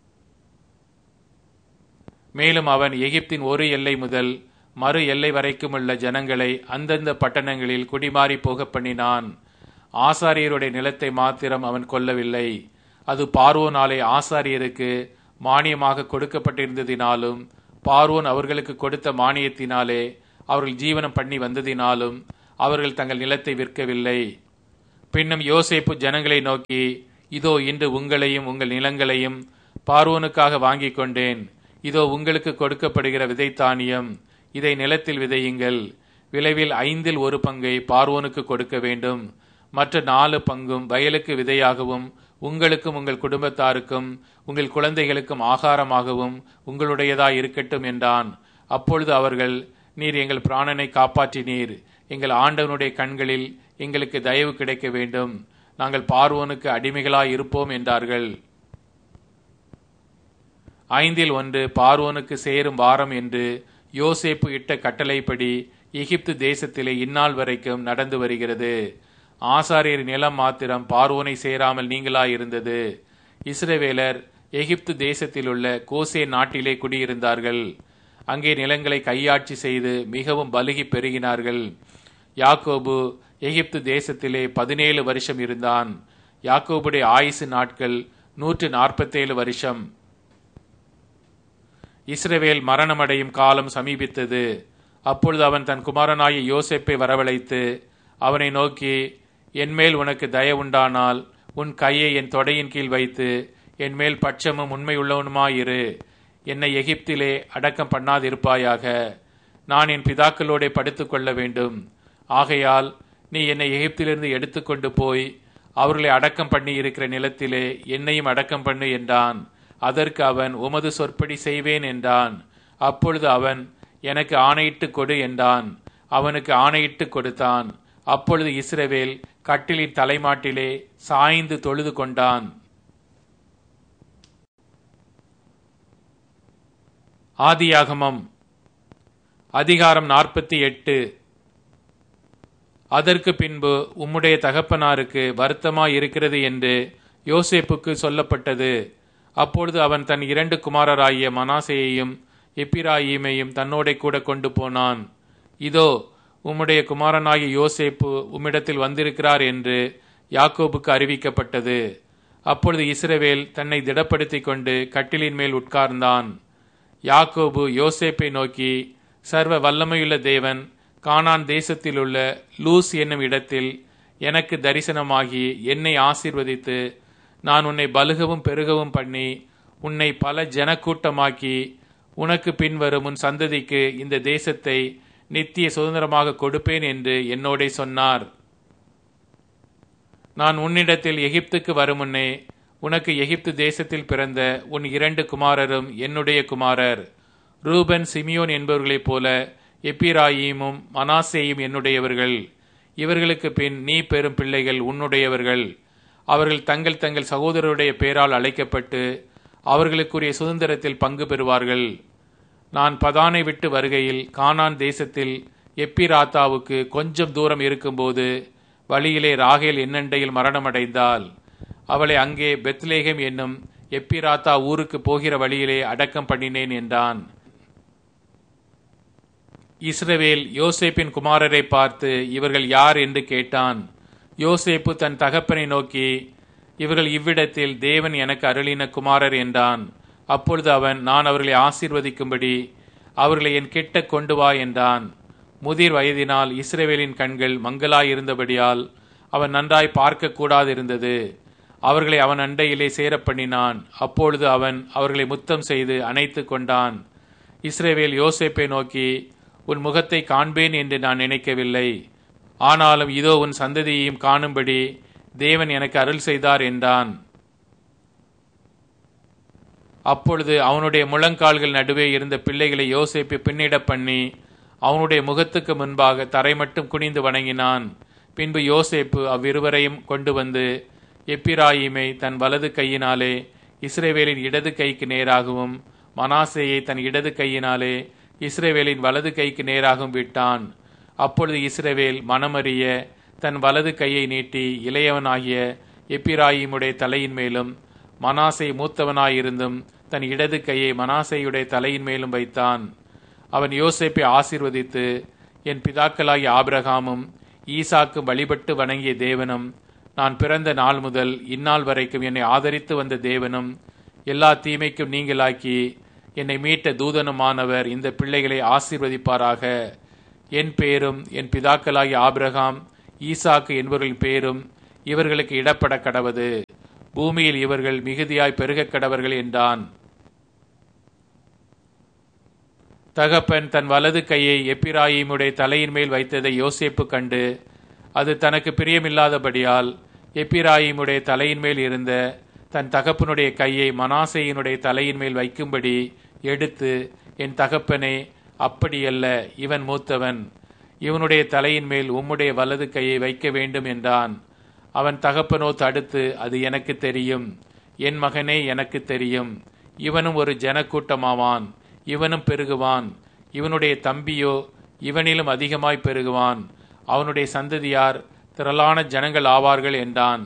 மேலும் அவன் எகிப்தின் ஒரு எல்லை முதல் மறு எல்லை வரைக்குமுள்ள ஜனங்களை அந்தந்த பட்டணங்களில் குடிமாறி போக பண்ணினான். ஆசாரியருடைய நிலத்தை மாத்திரம் அவன் கொல்லவில்லை. அது பார்வோனாலே ஆசாரியருக்கு மானியமாக கொடுக்கப்பட்டிருந்ததினாலும் பார்வோன் அவர்களுக்கு கொடுத்த மானியத்தினாலே அவர்கள் ஜீவனம் பண்ணி வந்ததினாலும் அவர்கள் தங்கள் நிலத்தை விற்கவில்லை. பின்னும் யோசேப்பு ஜனங்களை நோக்கி, இதோ இன்று உங்களையும் உங்கள் நிலங்களையும் பார்வோனுக்காக வாங்கிக் கொண்டேன். இதோ உங்களுக்கு கொடுக்கப்படுகிற விதைத்தானியம், இதை நிலத்தில் விதையுங்கள். விளைவில் ஐந்தில் ஒரு பங்கை பார்வோனுக்கு கொடுக்க வேண்டும். மற்ற நாலு பங்கும் வயலுக்கு விதையாகவும் உங்களுக்கும் உங்கள் குடும்பத்தாருக்கும் உங்கள் குழந்தைகளுக்கும் ஆகாரமாகவும் உங்களுடையதாய் இருக்கட்டும் என்றான். அப்பொழுது அவர்கள், நீர் எங்கள் பிராணனை காப்பாற்றினீர், எங்கள் ஆண்டவனுடைய கண்களில் எங்களுக்கு தயவு கிடைக்க வேண்டும், நாங்கள் பார்வோனுக்கு அடிமைகளாய் இருப்போம் என்றார்கள். ஐந்தில் ஒன்று பார்வோனுக்கு சேரும் வாரம் என்று யோசேப்பு இட்ட கட்டளைப்படி எகிப்து தேசத்திலே இந்நாள் வரைக்கும் நடந்து வருகிறது. ஆசாரியர் நிலம் மாத்திரம் பார்வோனை சேராமல் நீங்களாய் இருந்தது. இஸ்ரவேலர் எகிப்து தேசத்தில் உள்ள கோசே நாட்டிலே குடியிருந்தார்கள். அங்கே நிலங்களை கையாட்சி செய்து மிகவும் பலுகி பெருகினார்கள். யாக்கோபு எகிப்து தேசத்திலே பதினேழு வருஷம் இருந்தான். யாக்கோபுடைய ஆயுசு நாட்கள் நூற்று நாற்பத்தேழு வருஷம். இஸ்ரவேல் மரணமடையும் காலம் சமீபித்தது. அப்பொழுது அவன் தன் குமாரனாகிய யோசேப்பை வரவழைத்து அவனை நோக்கி, என்மேல் உனக்கு தயவுண்டானால் உன் கையை என் தொடையின் கீழ் வைத்து என்மேல் பட்சமும் உண்மையுள்ளவனுமாயிரு. என்னை எகிப்திலே அடக்கம் பண்ணாதிருப்பாயாக. நான் என் பிதாக்களோட படுத்துக் கொள்ள வேண்டும். ஆகையால் நீ என்னை எகிப்திலிருந்து எடுத்துக்கொண்டு போய் அவர்களை அடக்கம் பண்ணி இருக்கிற நிலத்திலே என்னையும் அடக்கம் பண்ணு என்றான். அதற்கு அவன், உமது சொற்படி செய்வேன் என்றான். அப்பொழுது அவன், எனக்கு ஆணையிட்டு கொடு என்றான். அவனுக்கு ஆணையிட்டு கொடுத்தான். அப்பொழுது இஸ்ரவேல் கட்டிலின் தலைமாட்டிலே சாய்ந்து தொழுது கொண்டான். ஆதியாகமம் அதிகாரம் நாற்பத்தி எட்டு. அதற்கு பின்பு உம்முடைய தகப்பனாருக்கு வருத்தமாய் இருக்கிறது என்று யோசேப்புக்கு சொல்லப்பட்டது. அப்பொழுது அவன் தன் இரண்டு குமாரராகிய மனாசேயையும் எப்பிராயீமையும் தன்னோட கூட கொண்டு போனான். இதோ உம்முடைய குமாரனாகிய யோசேப்பு உம்மிடத்தில் வந்திருக்கிறார் என்று யாக்கோபுக்கு அறிவிக்கப்பட்டது. அப்பொழுது இஸ்ரவேல் தன்னை திடப்படுத்தி கொண்டு கட்டிலின் மேல் உட்கார்ந்தான். யாக்கோபு யோசேப்பை நோக்கி, சர்வ வல்லமையுள்ள தேவன் கானான் தேசத்தில் உள்ள லூஸ் என்னும் இடத்தில் எனக்கு தரிசனமாகி என்னை ஆசீர்வதித்து, நான் உன்னை பலுகவும் பெருகவும் பண்ணி உன்னை பல ஜனக்கூட்டமாக்கி உனக்கு பின்வரும் உன் சந்ததிக்கு இந்த தேசத்தை நித்திய சுதந்திரமாக கொடுப்பேன் என்று என்னோடே சொன்னார். நான் உன்னிடத்தில் எகிப்துக்கு வரும் முன்னே உனக்கு எகிப்து தேசத்தில் பிறந்த உன் இரண்டு குமாரரும் என்னுடைய குமாரர். ரூபன் சிமியோன் என்பவர்களைப் போல எப்பிராயீமும் மனாசேயும் என்னுடையவர்கள். இவர்களுக்கு பின் நீ பெறும் பிள்ளைகள் உன்னுடையவர்கள். அவர்கள் தங்கள் தங்கள் சகோதரருடைய பேரால் அழைக்கப்பட்டு அவர்களுக்குரிய சுதந்திரத்தில் பங்கு பெறுவார்கள். நான் பதானை விட்டு வருகையில் கானான் தேசத்தில் எப்பிராத்தாவுக்கு கொஞ்சம் தூரம் இருக்கும்போது வழியிலே ராகேல் என்னண்டையில் மரணமடைந்தாள். அவளை அங்கே பெத்லேகேம் என்னும் எப்பிராத்தா ஊருக்கு போகிற வழியிலே அடக்கம் பண்ணினேன் என்றான். இஸ்ரவேல் யோசேப்பின் குமாரரை பார்த்து, இவர்கள் யார் என்று கேட்டான். யோசேப்பு தன் தகப்பனை நோக்கி, இவர்கள் இவ்விடத்தில் தேவன் எனக்கு அருளின குமாரர் என்றான். அப்பொழுது அவன், நான் அவர்களை ஆசீர்வதிக்கும்படி அவர்களை என் கிட்ட கொண்டு வா என்றான். முதிர் வயதினால் இஸ்ரவேலின் கண்கள் மங்கலாயிருந்தபடியால் அவன் நன்றாய் பார்க்க கூடாதிருந்தது. அவர்களை அவன் அண்டையிலே சேரப்பண்ணினான். அப்பொழுது அவன் அவர்களை முத்தம் செய்து அணைத்து கொண்டான். இஸ்ரவேல் யோசேப்பை நோக்கி, உன் முகத்தை காண்பேன் என்று நான் நினைக்கவில்லை. ஆனாலும் இதோ உன் சந்ததியையும் காணும்படி தேவன் எனக்கு அருள் செய்தார் என்றான். அப்பொழுது அவனுடைய முழங்கால்கள் நடுவே இருந்த பிள்ளைகளை யோசேப்பு பின்னிட பண்ணி அவனுடைய முகத்துக்கு முன்பாக தரை மட்டும் குனிந்து வணங்கினான். பின்பு யோசேப்பு அவ்விருவரையும் கொண்டு வந்து எப்பிராயீமை தன் வலது கையினாலே இஸ்ரவேலின் இடது கைக்கு நேராகவும் மனாசேயை தன் இடது கையினாலே இஸ்ரவேலின் வலது கைக்கு நேராகவும் விட்டான். அப்பொழுது இஸ்ரவேல் மனமறிய தன் வலது கையை நீட்டி இளையவனாகிய எப்பிராயீமுடைய தலையின் மேலும் மனாசே மூத்தவனாயிருந்தும் தன் இடது கையை மனாசேயுடைய தலையின் மேலும் வைத்தான். அவன் யோசேப்பை ஆசீர்வதித்து, என் பிதாக்களாகிய ஆபிரகாமும் ஈசாக்கும் வழிபட்டு வணங்கிய தேவனும், நான் பிறந்த நாள் முதல் இந்நாள் வரைக்கும் என்னை ஆதரித்து வந்த தேவனும், எல்லா தீமைக்கும் நீங்களாக்கி என்னை மீட்ட தூதனுமானவர் இந்த பிள்ளைகளை ஆசீர்வதிப்பாராக. என் பேரும் என் பிதாக்களாகிய ஆபிரகாம் ஈசாக்கு என்பவர்களின் பேரும் இவர்களுக்கு இடப்பட கடவது. பூமியில் இவர்கள் மிகுதியாய் பெருகக் கடவர்கள் என்றான். தகப்பன் தன் வலது கையை எப்பிராயீமுடைய தலையின் மேல் வைத்ததை யோசேப்பு கண்டு அது தனக்கு பிரியமில்லாதபடியால் எப்பிராயீமுடைய தலையின் மேல் இருந்த தன் தகப்பனுடைய கையை மனாசேயினுடைய தலையின் மேல் வைக்கும்படி எடுத்து, என் தகப்பனே, அப்படியல்ல, இவன் மூத்தவன், இவனுடைய தலையின் மேல் உம்முடைய வலது கையை வைக்க வேண்டும் என்றான். அவன் தகப்பனோ தடுத்து, அது எனக்கு தெரியும், என் மகனே, எனக்கு தெரியும், இவனும் ஒரு ஜனக்கூட்டமாவான், இவனும் பெருகுவான், இவனுடைய தம்பியோ இவனிலும் அதிகமாய் பெருகுவான், அவனுடைய சந்ததியார் திரளான ஜனங்கள் ஆவார்கள் என்றான்.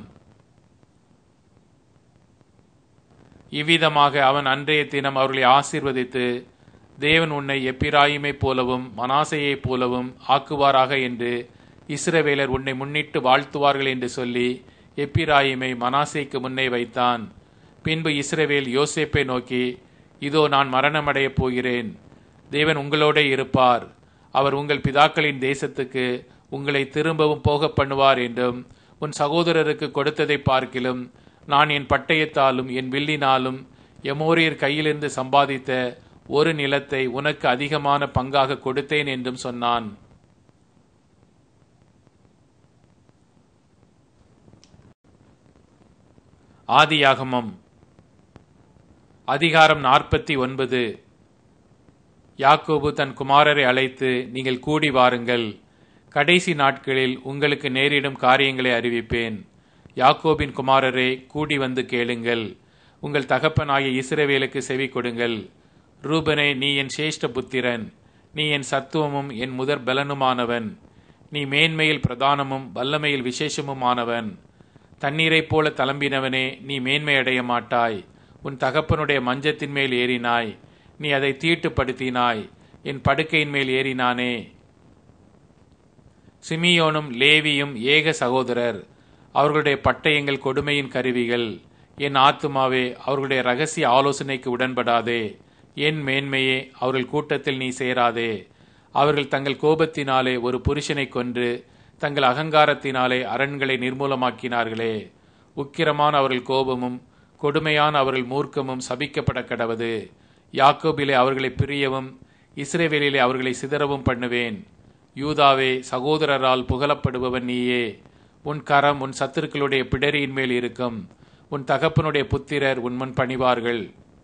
இவ்விதமாக அவன் அன்றைய தினம் அவர்களை ஆசீர்வதித்து, தேவன் உன்னை எப்பிராயீமை போலவும் மனாசேயைப் போலவும் ஆக்குவாராக என்று இஸ்ரவேலர் உன்னை முன்னிட்டு வாழ்த்துவார்கள் என்று சொல்லி எப்பிராயீமை மனாசேக்கு முன்னே வைத்தான். பின்பு இஸ்ரவேல் யோசேப்பை நோக்கி, இதோ நான் மரணமடையப் போகிறேன், தேவன் உங்களோடே இருப்பார், அவர் உங்கள் பிதாக்களின் தேசத்துக்கு உங்களை திரும்பவும் போக பண்ணுவார் என்றும், உன் சகோதரருக்கு கொடுத்ததை பார்க்கிலும் நான் என் பட்டயத்தாலும் என் வில்லினாலும் எமோரியர் கையிலிருந்து சம்பாதித்த ஒரு நிலத்தை உனக்கு அதிகமான பங்காக கொடுத்தேன் என்றும் சொன்னான். ஆதியாகமம் அதிகாரம் நாற்பத்தி ஒன்பது. யாக்கோபு தன் குமாரரை அழைத்து, நீங்கள் கூடி வாருங்கள், கடைசி நாட்களில் உங்களுக்கு நேரிடும் காரியங்களை அறிவிப்பேன். யாக்கோபின் குமாரரே, கூடி வந்து கேளுங்கள், உங்கள் தகப்பனாகிய இஸ்ரவேலுக்கு செவி கொடுங்கள். ரூபனே, நீ என் சேஷ்ட புத்திரன், நீ என் சத்துவமும் என் முதற் பலனுமானவன், நீ மேன்மையில் பிரதானமும் வல்லமையில் விசேஷமுமானவன். தண்ணீரைப் போல தளம்பினவனே, நீ மேன்மை அடைய மாட்டாய், உன் தகப்பனுடைய மஞ்சத்தின் மேல் ஏறினாய், நீ அதை தீட்டுப்படுத்தினாய், என் படுக்கையின் மேல் ஏறினானே. சிமியோனும் லேவியும் ஏக சகோதரர், அவர்களுடைய பட்டயங்கள் கொடுமையின் கருவிகள். என் ஆத்துமாவே, அவர்களுடைய இரகசிய ஆலோசனைக்கு உடன்படாதே, என் மேன்மையே, அவர்கள் கூட்டத்தில் நீ சேராதே. அவர்கள் தங்கள் கோபத்தினாலே ஒரு புருஷனை கொன்று தங்கள் அகங்காரத்தினாலே அரண்களை நிர்மூலமாக்கினார்களே. உக்கிரமான அவர்கள் கோபமும் கொடுமையான அவர்கள் மூர்க்கமும் சபிக்கப்பட கடவது. யாக்கோபிலே அவர்களை பிரியவும் இஸ்ரவேலிலே அவர்களை சிதறவும் பண்ணுவேன். யூதாவே, சகோதரரால் புகழப்படுபவன் நீயே. உன் கரம் உன் சத்துருக்களுடைய பிடரியின் மேல் இருக்கும், உன் தகப்பனுடைய புத்திரர் உன் முன் பணிவார்கள்.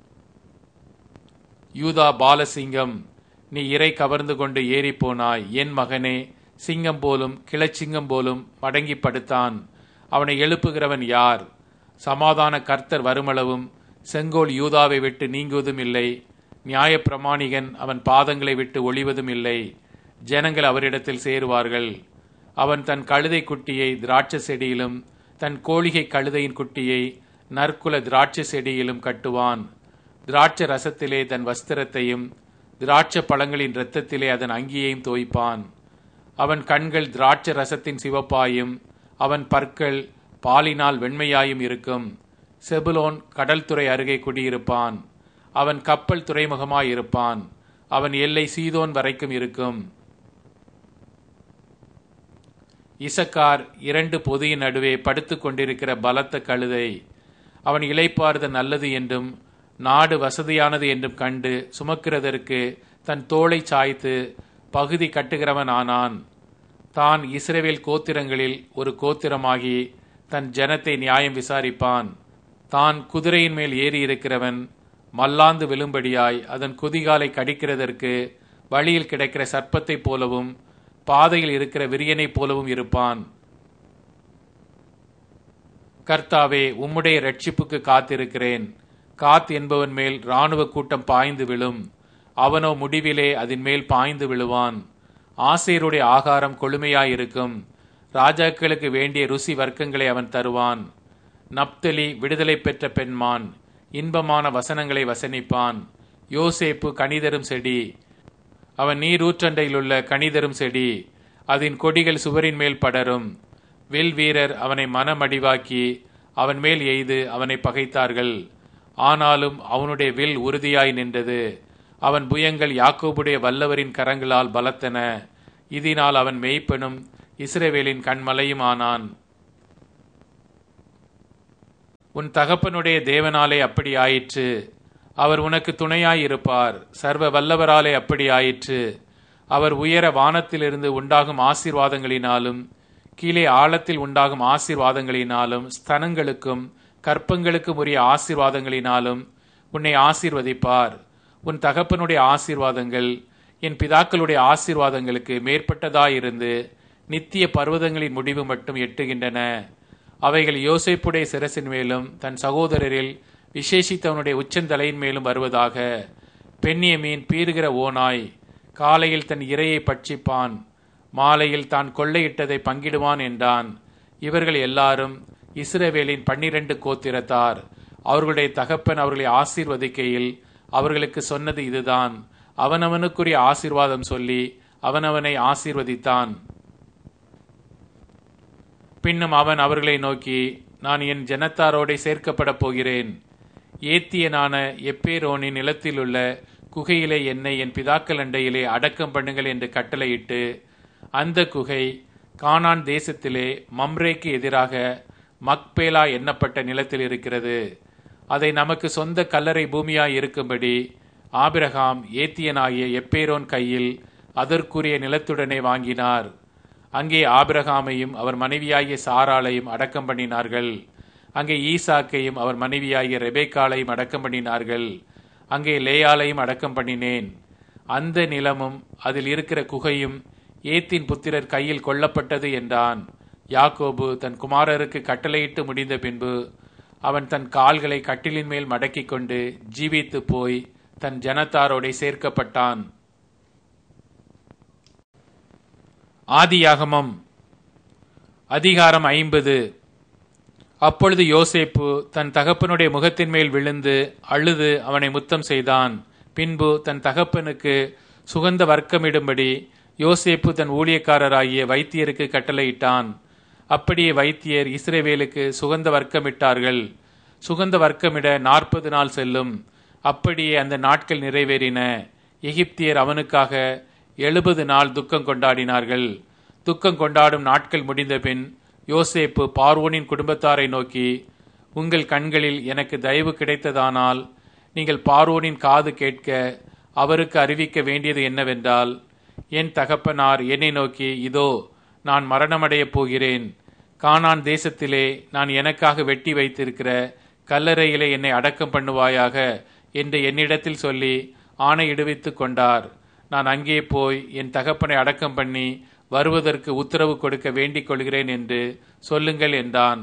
யூதா பாலசிங்கம், நீ இறை கவர்ந்து கொண்டு ஏறி போனாய். என் மகனே, சிங்கம் போலும் கிளச்சிங்கம் போலும் மடங்கி படுத்தான். அவனை எழுப்புகிறவன் யார்? சமாதான கர்த்தர் வருமளவும் செங்கோல் யூதாவை விட்டு நீங்குவதும் இல்லை. நியாய பிரமாணிகன் அவன் பாதங்களை விட்டு ஒளிவதும் இல்லை. ஜனங்கள் அவரிடத்தில் சேருவார்கள். அவன் தன் கழுதை குட்டியை திராட்சை செடியிலும் தன் கோழிகை கழுதையின் குட்டியை நற்குல திராட்சை செடியிலும் கட்டுவான். திராட்சை ரசத்திலே தன் வஸ்திரத்தையும் திராட்சை பழங்களின் இரத்தத்திலே அதன் அங்கியையும் தோய்ப்பான். அவன் கண்கள் திராட்சை ரசத்தின் சிவப்பாயும் அவன் பற்கள் பாலினால் வெண்மையாயும் இருக்கும். செபுலோன் கடல் துறை அருகே குடியிருப்பான். அவன் கப்பல் துறைமுகமாயிருப்பான். அவன் எல்லை சீதோன் வரைக்கும் இருக்கும். இசக்கார் இரண்டு பொதியின் நடுவே படுத்துக் கொண்டிருக்கிற பலத்த கழுதை. அவன் இளைப்பாறுத நல்லது என்றும் நாடு வசதியானது என்றும் கண்டு சுமக்கிறதற்கு தன் தோளை சாய்த்து பகுதி கட்டுகிறவன் ஆனான். தான் இஸ்ரவேல் கோத்திரங்களில் ஒரு கோத்திரமாகி தன் ஜனத்தை நியாயம் விசாரிப்பான். தான் குதிரையின் மேல் ஏறி இருக்கிறவன் மல்லாந்து விழும்படியாய் அதன் குதிகாலை கடிக்கிறதற்கு வழியில் கிடைக்கிற சர்ப்பத்தைப் போலவும் பாதையில் இருக்கிற விரியனைப் போலவும் இருப்பான். கர்த்தாவே, உம்முடைய இரட்சிப்புக்கு காத்திருக்கிறேன். காத் என்பவன் மேல் இராணுவ கூட்டம் பாய்ந்து விழும். அவனோ முடிவிலே அதன் மேல் பாய்ந்து விழுவான். ஆசேருடைய ஆகாரம் கொழுமையாயிருக்கும். ராஜாக்களுக்கு வேண்டிய ருசி வர்க்கங்களை அவன் தருவான். நப்தலி விடுதலை பெற்ற பெண்மான் இன்பமான வசனங்களை வசனிப்பான். யோசேப்பு கனிதரும் செடி, அவன் நீரூற்றண்டையிலுள்ள கனிதரும் செடி. அதன் கொடிகள் சுவரின் மேல் படரும். வில் வீரர் அவனை மனமடிவாக்கி அவன் மேல் எய்து அவனை பகைத்தார்கள். ஆனாலும் அவனுடைய வில் உறுதியாய் நின்றது. அவன் புயங்கள் யாக்கோபுடைய வல்லவரின் கரங்களால் பலத்தன. இதனால் அவன் மேய்ப்பனும் இஸ்ரவேலின் கண்மலையும் ஆனான். உன் தகப்பனுடைய தேவனாலே அப்படி ஆயிற்று. அவர் உனக்கு துணையாயிருப்பார். சர்வ வல்லவராலே அப்படி ஆயிற்று. அவர் உயர வானத்திலிருந்து உண்டாகும் ஆசீர்வாதங்களினாலும் கீழே ஆழத்தில் உண்டாகும் ஆசீர்வாதங்களினாலும் ஸ்தனங்களுக்கும் கற்பங்களுக்கும் உரிய ஆசீர்வாதங்களினாலும் உன்னை ஆசீர்வதிப்பார். உன் தகப்பனுடைய ஆசீர்வாதங்கள் என் பிதாக்களுடைய ஆசீர்வாதங்களுக்கு மேற்பட்டதாயிருந்து நித்திய பர்வதங்களின் முடிவு மட்டும் எட்டுகின்றன. அவைகள் யோசேப்புடைய சிரசின் மேலும் தன் சகோதரரில் விசேஷித்தவனுடைய உச்சந்தலையின் மேலும் வருவதாக. பென்யமீன் பீறுகிற ஓனாய் காலையில் தன் இரையை பட்சிப்பான், மாலையில் தான் கொள்ளையிட்டதை பங்கிடுவான் என்றான். இவர்கள் எல்லாரும் இஸ்ரவேலின் பன்னிரண்டு கோத்திரத்தார். அவர்களுடைய தகப்பன் அவர்களை ஆசீர்வதிக்கையில் அவர்களுக்கு சொன்னது இதுதான். அவனவனுக்குரிய ஆசீர்வாதம் சொல்லி அவனவனை ஆசீர்வதித்தான். பின்னும் அவன் அவர்களை நோக்கி, நான் என் ஜனத்தாரோட சேர்க்கப்பட போகிறேன். ஏத்தியனான எப்பேரோனின் நிலத்திலுள்ள குகையிலே என்னை என் பிதாக்கள் அண்டையிலே அடக்கம் பண்ணுங்கள் என்று கட்டளையிட்டு, அந்த குகை கானான் தேசத்திலே மம்ரேக்கு எதிராக மக்பேலா எண்ணப்பட்ட நிலத்தில் இருக்கிறது. அதை நமக்கு சொந்த கல்லறை பூமியாய் இருக்கும்படி ஆபிரகாம் ஏத்தியனாகிய எப்பேரோன் கையில் அதற்குரிய நிலத்துடனே வாங்கினார். அங்கே ஆபிரகாமையும் அவர் மனைவியாகிய சாராளையும் அடக்கம் பண்ணினார்கள். அங்கே ஈசாக்கையும் அவர் மனைவியாகிய ரெபேக்காளையும் அடக்கம் பண்ணினார்கள். அங்கே லேயாளையும் அடக்கம் பண்ணினேன். அந்த நிலமும் அதில் இருக்கிற குகையும் ஏத்தின் புத்திரர் கையில் கொல்லப்பட்டது என்றான். யாக்கோபு தன் குமாரருக்கு கட்டளையிட்டு முடிந்த பின்பு அவன் தன் கால்களை கட்டிலின் மேல் மடக்கி கொண்டு ஜீவித்து போய் தன் ஜனத்தாரோட சேர்க்கப்பட்டான். ஆதியாகமம் அதிகாரம் ஐம்பது. அப்பொழுது யோசேப்பு தன் தகப்பனுடைய முகத்தின் மேல் விழுந்து அழுது அவனை முத்தம் செய்தான். பின்பு தன் தகப்பனுக்கு சுகந்த வர்க்கமிடும்படி யோசேப்பு தன் ஊழியக்காரராகிய வைத்தியருக்கு கட்டளையிட்டான். அப்படியே வைத்தியர் இஸ்ரவேலுக்கு சுகந்த வர்க்கமிட்டார்கள். சுகந்த வர்க்கமிட நாற்பது நாள் செல்லும். அப்படியே அந்த நாட்கள் நிறைவேறின. எகிப்தியர் அவனுக்காக எழுபது நாள் துக்கம் கொண்டாடினார்கள். துக்கம் கொண்டாடும் நாட்கள் முடிந்த பின் யோசேப்பு பார்வோனின் குடும்பத்தாரை நோக்கி, உங்கள் கண்களில் எனக்கு தயவு கிடைத்ததானால் நீங்கள் பார்வோனின் காது கேட்க அவருக்கு அறிவிக்க வேண்டியது என்னவென்றால், என் தகப்பனார் என்னை நோக்கி, இதோ நான் மரணமடையப் போகிறேன். கானான் தேசத்திலே நான் எனக்காக வெட்டி வைத்திருக்கிற கல்லறையிலே என்னை அடக்கம் பண்ணுவாயாக என்று என்னிடத்தில் சொல்லி ஆணையிடுவித்துக் கொண்டார். நான் அங்கே போய் என் தகப்பனை அடக்கம் பண்ணி வருவதற்கு உத்தரவு கொடுக்க வேண்டிக் கொள்கிறேன் என்று சொல்லுங்கள் என்றான்.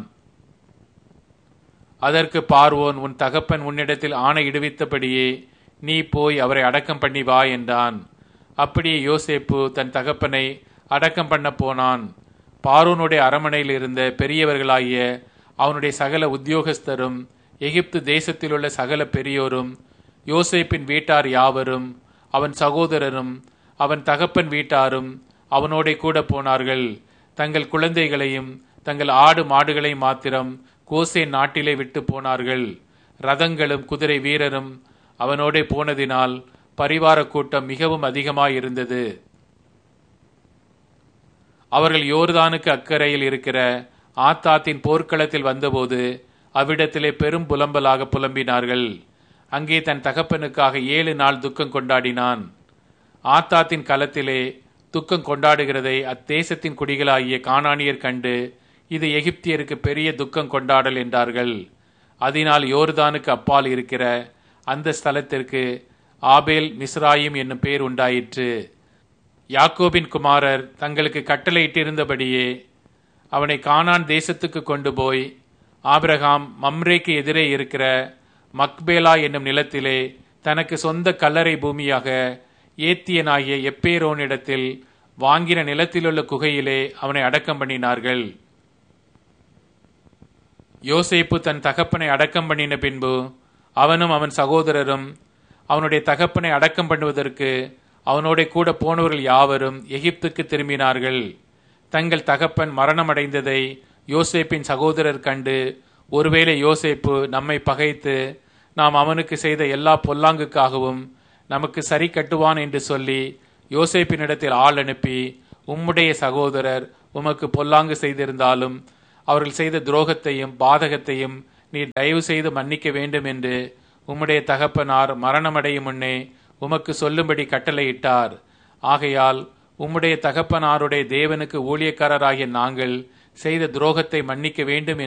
அதற்கு பார்வோன், உன் தகப்பன் உன்னிடத்தில் ஆணையிடுவித்தபடியே நீ போய் அவரை அடக்கம் பண்ணி வா என்றான். அப்படியே யோசேப்பு தன் தகப்பனை அடக்கம் பண்ண போனான். பார்வோனுடைய அரமனையில் இருந்த பெரியவர்களாகிய அவனுடைய சகல உத்தியோகஸ்தரும் எகிப்து தேசத்தில் உள்ள சகல பெரியோரும் யோசேப்பின் வீட்டார் யாவரும் அவன் சகோதரரும் அவன் தகப்பன் வீட்டாரும் அவனோட கூட போனார்கள். தங்கள் குழந்தைகளையும் தங்கள் ஆடு மாடுகளையும் மாத்திரம் கோசேன் நாட்டிலே விட்டு போனார்கள். ரதங்களும் குதிரை வீரரும் அவனோட போனதினால் பரிவார கூட்டம் மிகவும் அதிகமாயிருந்தது. அவர்கள் யோர்தானுக்கு அக்கறையில் இருக்கிற ஆத்தாத்தின் போர்க்களத்தில் வந்தபோது அவ்விடத்திலே பெரும் புலம்பலாக புலம்பினார்கள். அங்கே தன் தகப்பனுக்காக ஏழு நாள் துக்கம் கொண்டாடினான். ஆத்தாத்தின் களத்திலே துக்கம் கொண்டாடுகிறதை அத்தேசத்தின் குடிகளாகிய கானானியர் கண்டு, இது எகிப்தியருக்கு பெரிய துக்கம் கொண்டாடல் என்றார்கள். அதனால் யோர்தானுக்கு அப்பால் இருக்கிற அந்த ஸ்தலத்திற்கு ஆபேல் மிஸ்ராயிம் என்னும் பேர் உண்டாயிற்று. யாக்கோபின் குமாரர் தங்களுக்கு கட்டளையிட்டிருந்தபடியே அவனை கானான் தேசத்துக்கு கொண்டு போய் ஆபிரகாம் மம்ரேக்கு எதிரே இருக்கிற மக்பேலா என்னும் நிலத்திலே தனக்கு சொந்த கல்லறை பூமியாக ஏத்தியனாகிய எப்பேரோனிடத்தில் வாங்கின நிலத்திலுள்ள குகையிலே அவனை அடக்கம் பண்ணினார்கள். யோசேப்பு தன் தகப்பனை அடக்கம் பண்ணின பின்பு அவனும் அவன் சகோதரரும் அவனுடைய தகப்பனை அடக்கம் பண்ணுவதற்கு அவனோட கூட போனவர்கள் யாவரும் எகிப்துக்கு திரும்பினார்கள். தங்கள் தகப்பன் மரணமடைந்ததை யோசேப்பின் சகோதரர் கண்டு, ஒருவேளை யோசேப்பு நம்மை பகைத்து நாம் அவனுக்கு செய்த எல்லா பொல்லாங்குக்காகவும் நமக்கு சரி கட்டுவான் என்று சொல்லி யோசேப்பினிடத்தில் ஆள் அனுப்பி, உம்முடைய சகோதரர் உமக்கு பொல்லாங்கு செய்திருந்தாலும் அவர்கள் செய்த துரோகத்தையும் பாதகத்தையும் நீர் தயவு செய்து மன்னிக்க வேண்டும் என்று உம்முடைய தகப்பனார் மரணமடையும் முன்னே உமக்கு சொல்லும்படி கட்டளையிட்டார். ஆகையால் உம்முடைய தகப்பனாருடைய தேவனுக்கு ஊழியக்காரராகிய நாங்கள் செய்த துரோகத்தை மன்னிக்க வேண்டும்